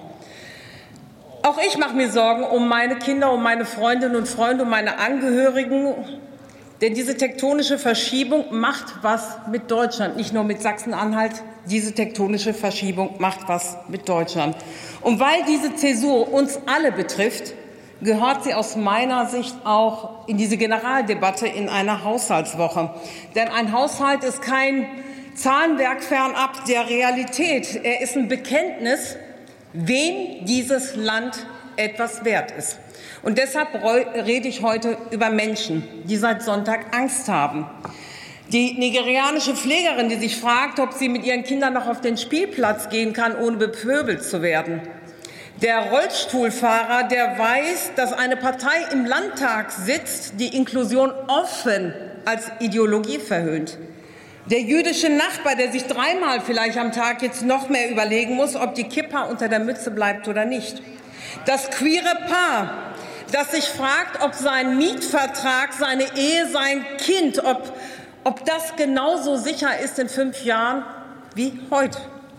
Auch ich mache mir Sorgen um meine Kinder, um meine Freundinnen und Freunde, um meine Angehörigen. Denn diese tektonische Verschiebung macht was mit Deutschland, nicht nur mit Sachsen-Anhalt. Diese tektonische Verschiebung macht was mit Deutschland. Und weil diese Zäsur uns alle betrifft, gehört sie aus meiner Sicht auch in diese Generaldebatte in einer Haushaltswoche. Denn ein Haushalt ist kein Zahlenwerk fernab der Realität. Er ist ein Bekenntnis, wem dieses Land etwas wert ist. Und deshalb rede ich heute über Menschen, die seit Sonntag Angst haben. Die nigerianische Pflegerin, die sich fragt, ob sie mit ihren Kindern noch auf den Spielplatz gehen kann, ohne bepöbelt zu werden. Der Rollstuhlfahrer, der weiß, dass eine Partei im Landtag sitzt, die Inklusion offen als Ideologie verhöhnt. Der jüdische Nachbar, der sich dreimal vielleicht am Tag jetzt noch mehr überlegen muss, ob die Kippa unter der Mütze bleibt oder nicht. Das queere Paar, das sich fragt, ob sein Mietvertrag, seine Ehe, sein Kind, ob das genauso sicher ist in 5 Jahren wie heute.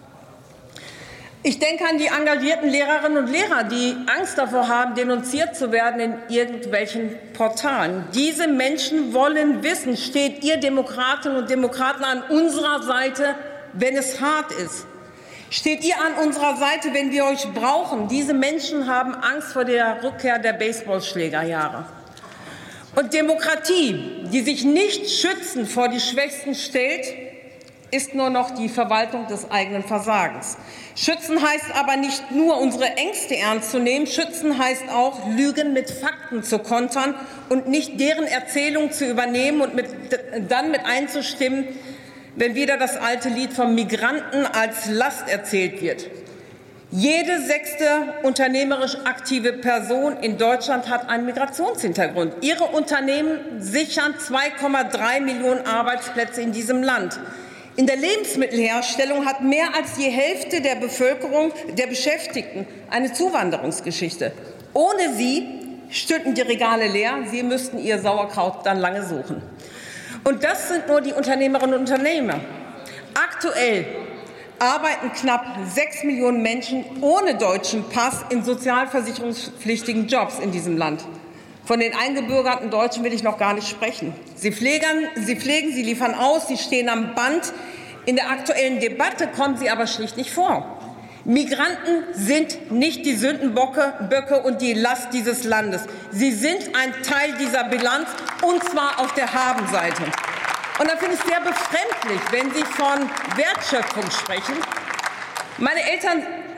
Ich denke an die engagierten Lehrerinnen und Lehrer, die Angst davor haben, denunziert zu werden in irgendwelchen Portalen. Diese Menschen wollen wissen, steht ihr Demokratinnen und Demokraten an unserer Seite, wenn es hart ist? Steht ihr an unserer Seite, wenn wir euch brauchen? Diese Menschen haben Angst vor der Rückkehr der Baseballschlägerjahre. Und Demokratie, die sich nicht schützend vor die Schwächsten stellt, ist nur noch die Verwaltung des eigenen Versagens. Schützen heißt aber nicht nur, unsere Ängste ernst zu nehmen. Schützen heißt auch, Lügen mit Fakten zu kontern und nicht deren Erzählung zu übernehmen und dann mit einzustimmen, wenn wieder das alte Lied vom Migranten als Last erzählt wird. Jede 6. unternehmerisch aktive Person in Deutschland hat einen Migrationshintergrund. Ihre Unternehmen sichern 2,3 Millionen Arbeitsplätze in diesem Land. In der Lebensmittelherstellung hat mehr als die Hälfte der Bevölkerung, der Beschäftigten, eine Zuwanderungsgeschichte. Ohne sie stünden die Regale leer. Sie müssten ihr Sauerkraut dann lange suchen. Und das sind nur die Unternehmerinnen und Unternehmer. Aktuell arbeiten knapp 6 Millionen Menschen ohne deutschen Pass in sozialversicherungspflichtigen Jobs in diesem Land. Von den eingebürgerten Deutschen will ich noch gar nicht sprechen. Sie pflegen, sie liefern aus, sie stehen am Band. In der aktuellen Debatte kommen sie aber schlicht nicht vor. Migranten sind nicht die Sündenböcke und die Last dieses Landes. Sie sind ein Teil dieser Bilanz, und zwar auf der Habenseite. Und da finde ich es sehr befremdlich, wenn Sie von Wertschöpfung sprechen. Meine Eltern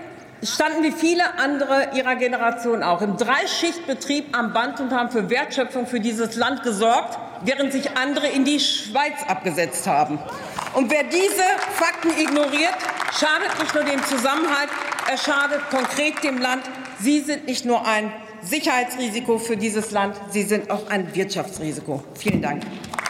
standen wie viele andere ihrer Generation auch im Dreischichtbetrieb am Band und haben für Wertschöpfung für dieses Land gesorgt, während sich andere in die Schweiz abgesetzt haben. Und wer diese Fakten ignoriert, schadet nicht nur dem Zusammenhalt, er schadet konkret dem Land. Sie sind nicht nur ein Sicherheitsrisiko für dieses Land, Sie sind auch ein Wirtschaftsrisiko. Vielen Dank.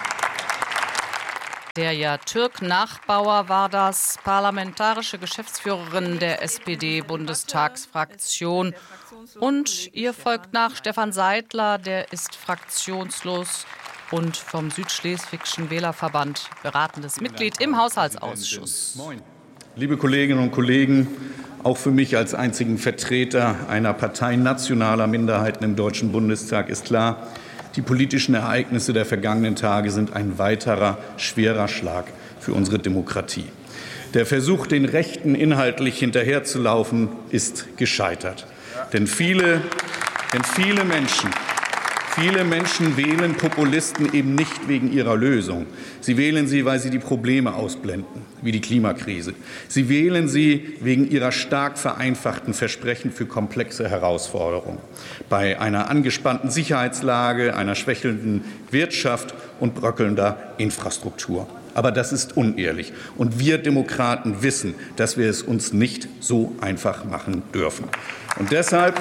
Der Türk Nachbauer war das, parlamentarische Geschäftsführerin der SPD-Bundestagsfraktion. Und ihr folgt nach Stefan Seidler, der ist fraktionslos und vom Südschleswigschen Wählerverband beratendes Mitglied im Haushaltsausschuss. Moin. Liebe Kolleginnen und Kollegen, auch für mich als einzigen Vertreter einer Partei nationaler Minderheiten im Deutschen Bundestag ist klar, die politischen Ereignisse der vergangenen Tage sind ein weiterer schwerer Schlag für unsere Demokratie. Der Versuch, den Rechten inhaltlich hinterherzulaufen, ist gescheitert. Denn viele Menschen wählen Populisten eben nicht wegen ihrer Lösung. Sie wählen sie, weil sie die Probleme ausblenden, wie die Klimakrise. Sie wählen sie wegen ihrer stark vereinfachten Versprechen für komplexe Herausforderungen. Bei einer angespannten Sicherheitslage, einer schwächelnden Wirtschaft und bröckelnder Infrastruktur. Aber das ist unehrlich. Und wir Demokraten wissen, dass wir es uns nicht so einfach machen dürfen. Und deshalb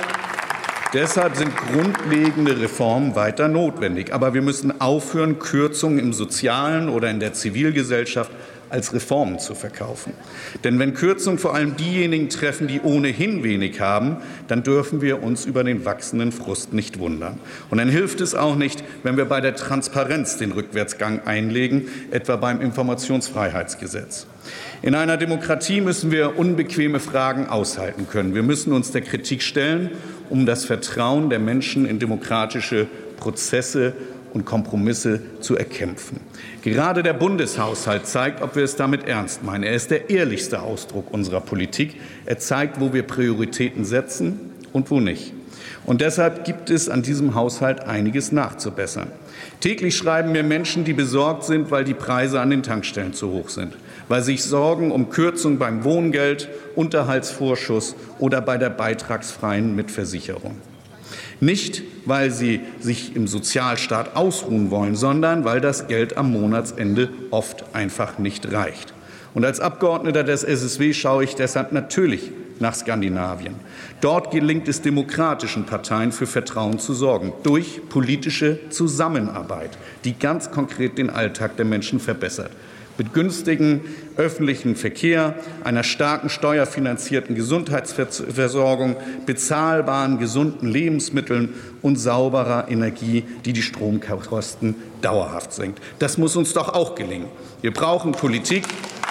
sind grundlegende Reformen weiter notwendig. Aber wir müssen aufhören, Kürzungen im Sozialen oder in der Zivilgesellschaft als Reformen zu verkaufen. Denn wenn Kürzungen vor allem diejenigen treffen, die ohnehin wenig haben, dann dürfen wir uns über den wachsenden Frust nicht wundern. Und dann hilft es auch nicht, wenn wir bei der Transparenz den Rückwärtsgang einlegen, etwa beim Informationsfreiheitsgesetz. In einer Demokratie müssen wir unbequeme Fragen aushalten können. Wir müssen uns der Kritik stellen, um das Vertrauen der Menschen in demokratische Prozesse und Kompromisse zu erkämpfen. Gerade der Bundeshaushalt zeigt, ob wir es damit ernst meinen. Er ist der ehrlichste Ausdruck unserer Politik. Er zeigt, wo wir Prioritäten setzen und wo nicht. Und deshalb gibt es an diesem Haushalt einiges nachzubessern. Täglich schreiben mir Menschen, die besorgt sind, weil die Preise an den Tankstellen zu hoch sind, weil sie sich sorgen um Kürzungen beim Wohngeld, Unterhaltsvorschuss oder bei der beitragsfreien Mitversicherung. Nicht, weil sie sich im Sozialstaat ausruhen wollen, sondern weil das Geld am Monatsende oft einfach nicht reicht. Und als Abgeordneter des SSW schaue ich deshalb natürlich nach Skandinavien. Dort gelingt es demokratischen Parteien für Vertrauen zu sorgen, durch politische Zusammenarbeit, die ganz konkret den Alltag der Menschen verbessert. Mit günstigem öffentlichen Verkehr, einer starken steuerfinanzierten Gesundheitsversorgung, bezahlbaren, gesunden Lebensmitteln und sauberer Energie, die die Stromkosten dauerhaft senkt. Das muss uns doch auch gelingen. Wir brauchen Politik,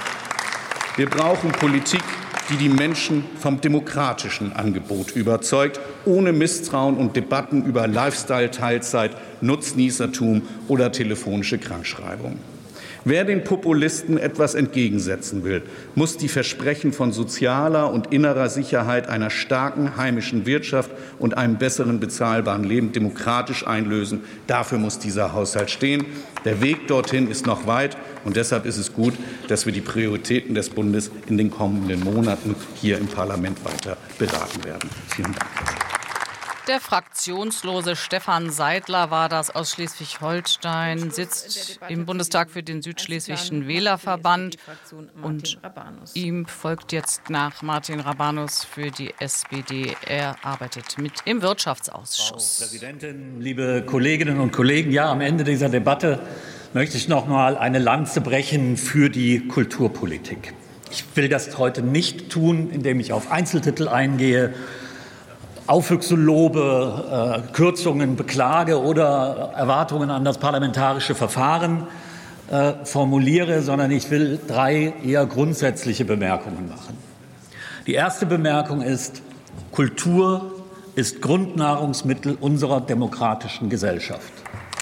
die die Menschen vom demokratischen Angebot überzeugt, ohne Misstrauen und Debatten über Lifestyle, Teilzeit, Nutznießertum oder telefonische Krankschreibung. Wer den Populisten etwas entgegensetzen will, muss die Versprechen von sozialer und innerer Sicherheit, einer starken heimischen Wirtschaft und einem besseren bezahlbaren Leben demokratisch einlösen. Dafür muss dieser Haushalt stehen. Der Weg dorthin ist noch weit, und deshalb ist es gut, dass wir die Prioritäten des Bundes in den kommenden Monaten hier im Parlament weiter beraten werden. Vielen Dank. Der fraktionslose Stefan Seidler war das aus Schleswig-Holstein, sitzt im Bundestag für den Südschleswigschen Wählerverband. Und ihm folgt jetzt nach Martin Rabanus für die SPD. Er arbeitet mit im Wirtschaftsausschuss. Frau Präsidentin, liebe Kolleginnen und Kollegen, ja, am Ende dieser Debatte möchte ich noch mal eine Lanze brechen für die Kulturpolitik. Ich will das heute nicht tun, indem ich auf Einzeltitel eingehe, Aufwüchse lobe, Kürzungen beklage oder Erwartungen an das parlamentarische Verfahren formuliere, sondern ich will 3 eher grundsätzliche Bemerkungen machen. Die erste Bemerkung ist, Kultur ist Grundnahrungsmittel unserer demokratischen Gesellschaft.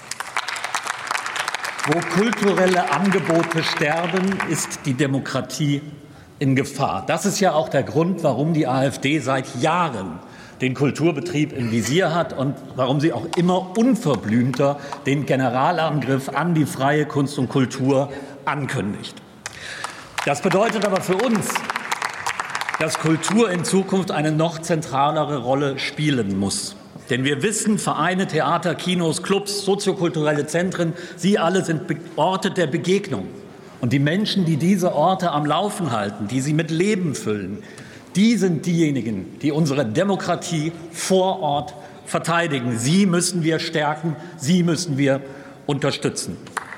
Wo kulturelle Angebote sterben, ist die Demokratie in Gefahr. Das ist ja auch der Grund, warum die AfD seit Jahren den Kulturbetrieb im Visier hat und warum sie auch immer unverblümter den Generalangriff an die freie Kunst und Kultur ankündigt. Das bedeutet aber für uns, dass Kultur in Zukunft eine noch zentralere Rolle spielen muss. Denn wir wissen, Vereine, Theater, Kinos, Clubs, soziokulturelle Zentren, sie alle sind Orte der Begegnung. Und die Menschen, die diese Orte am Laufen halten, die sie mit Leben füllen, die sind diejenigen, die unsere Demokratie vor Ort verteidigen. Sie müssen wir stärken, sie müssen wir unterstützen.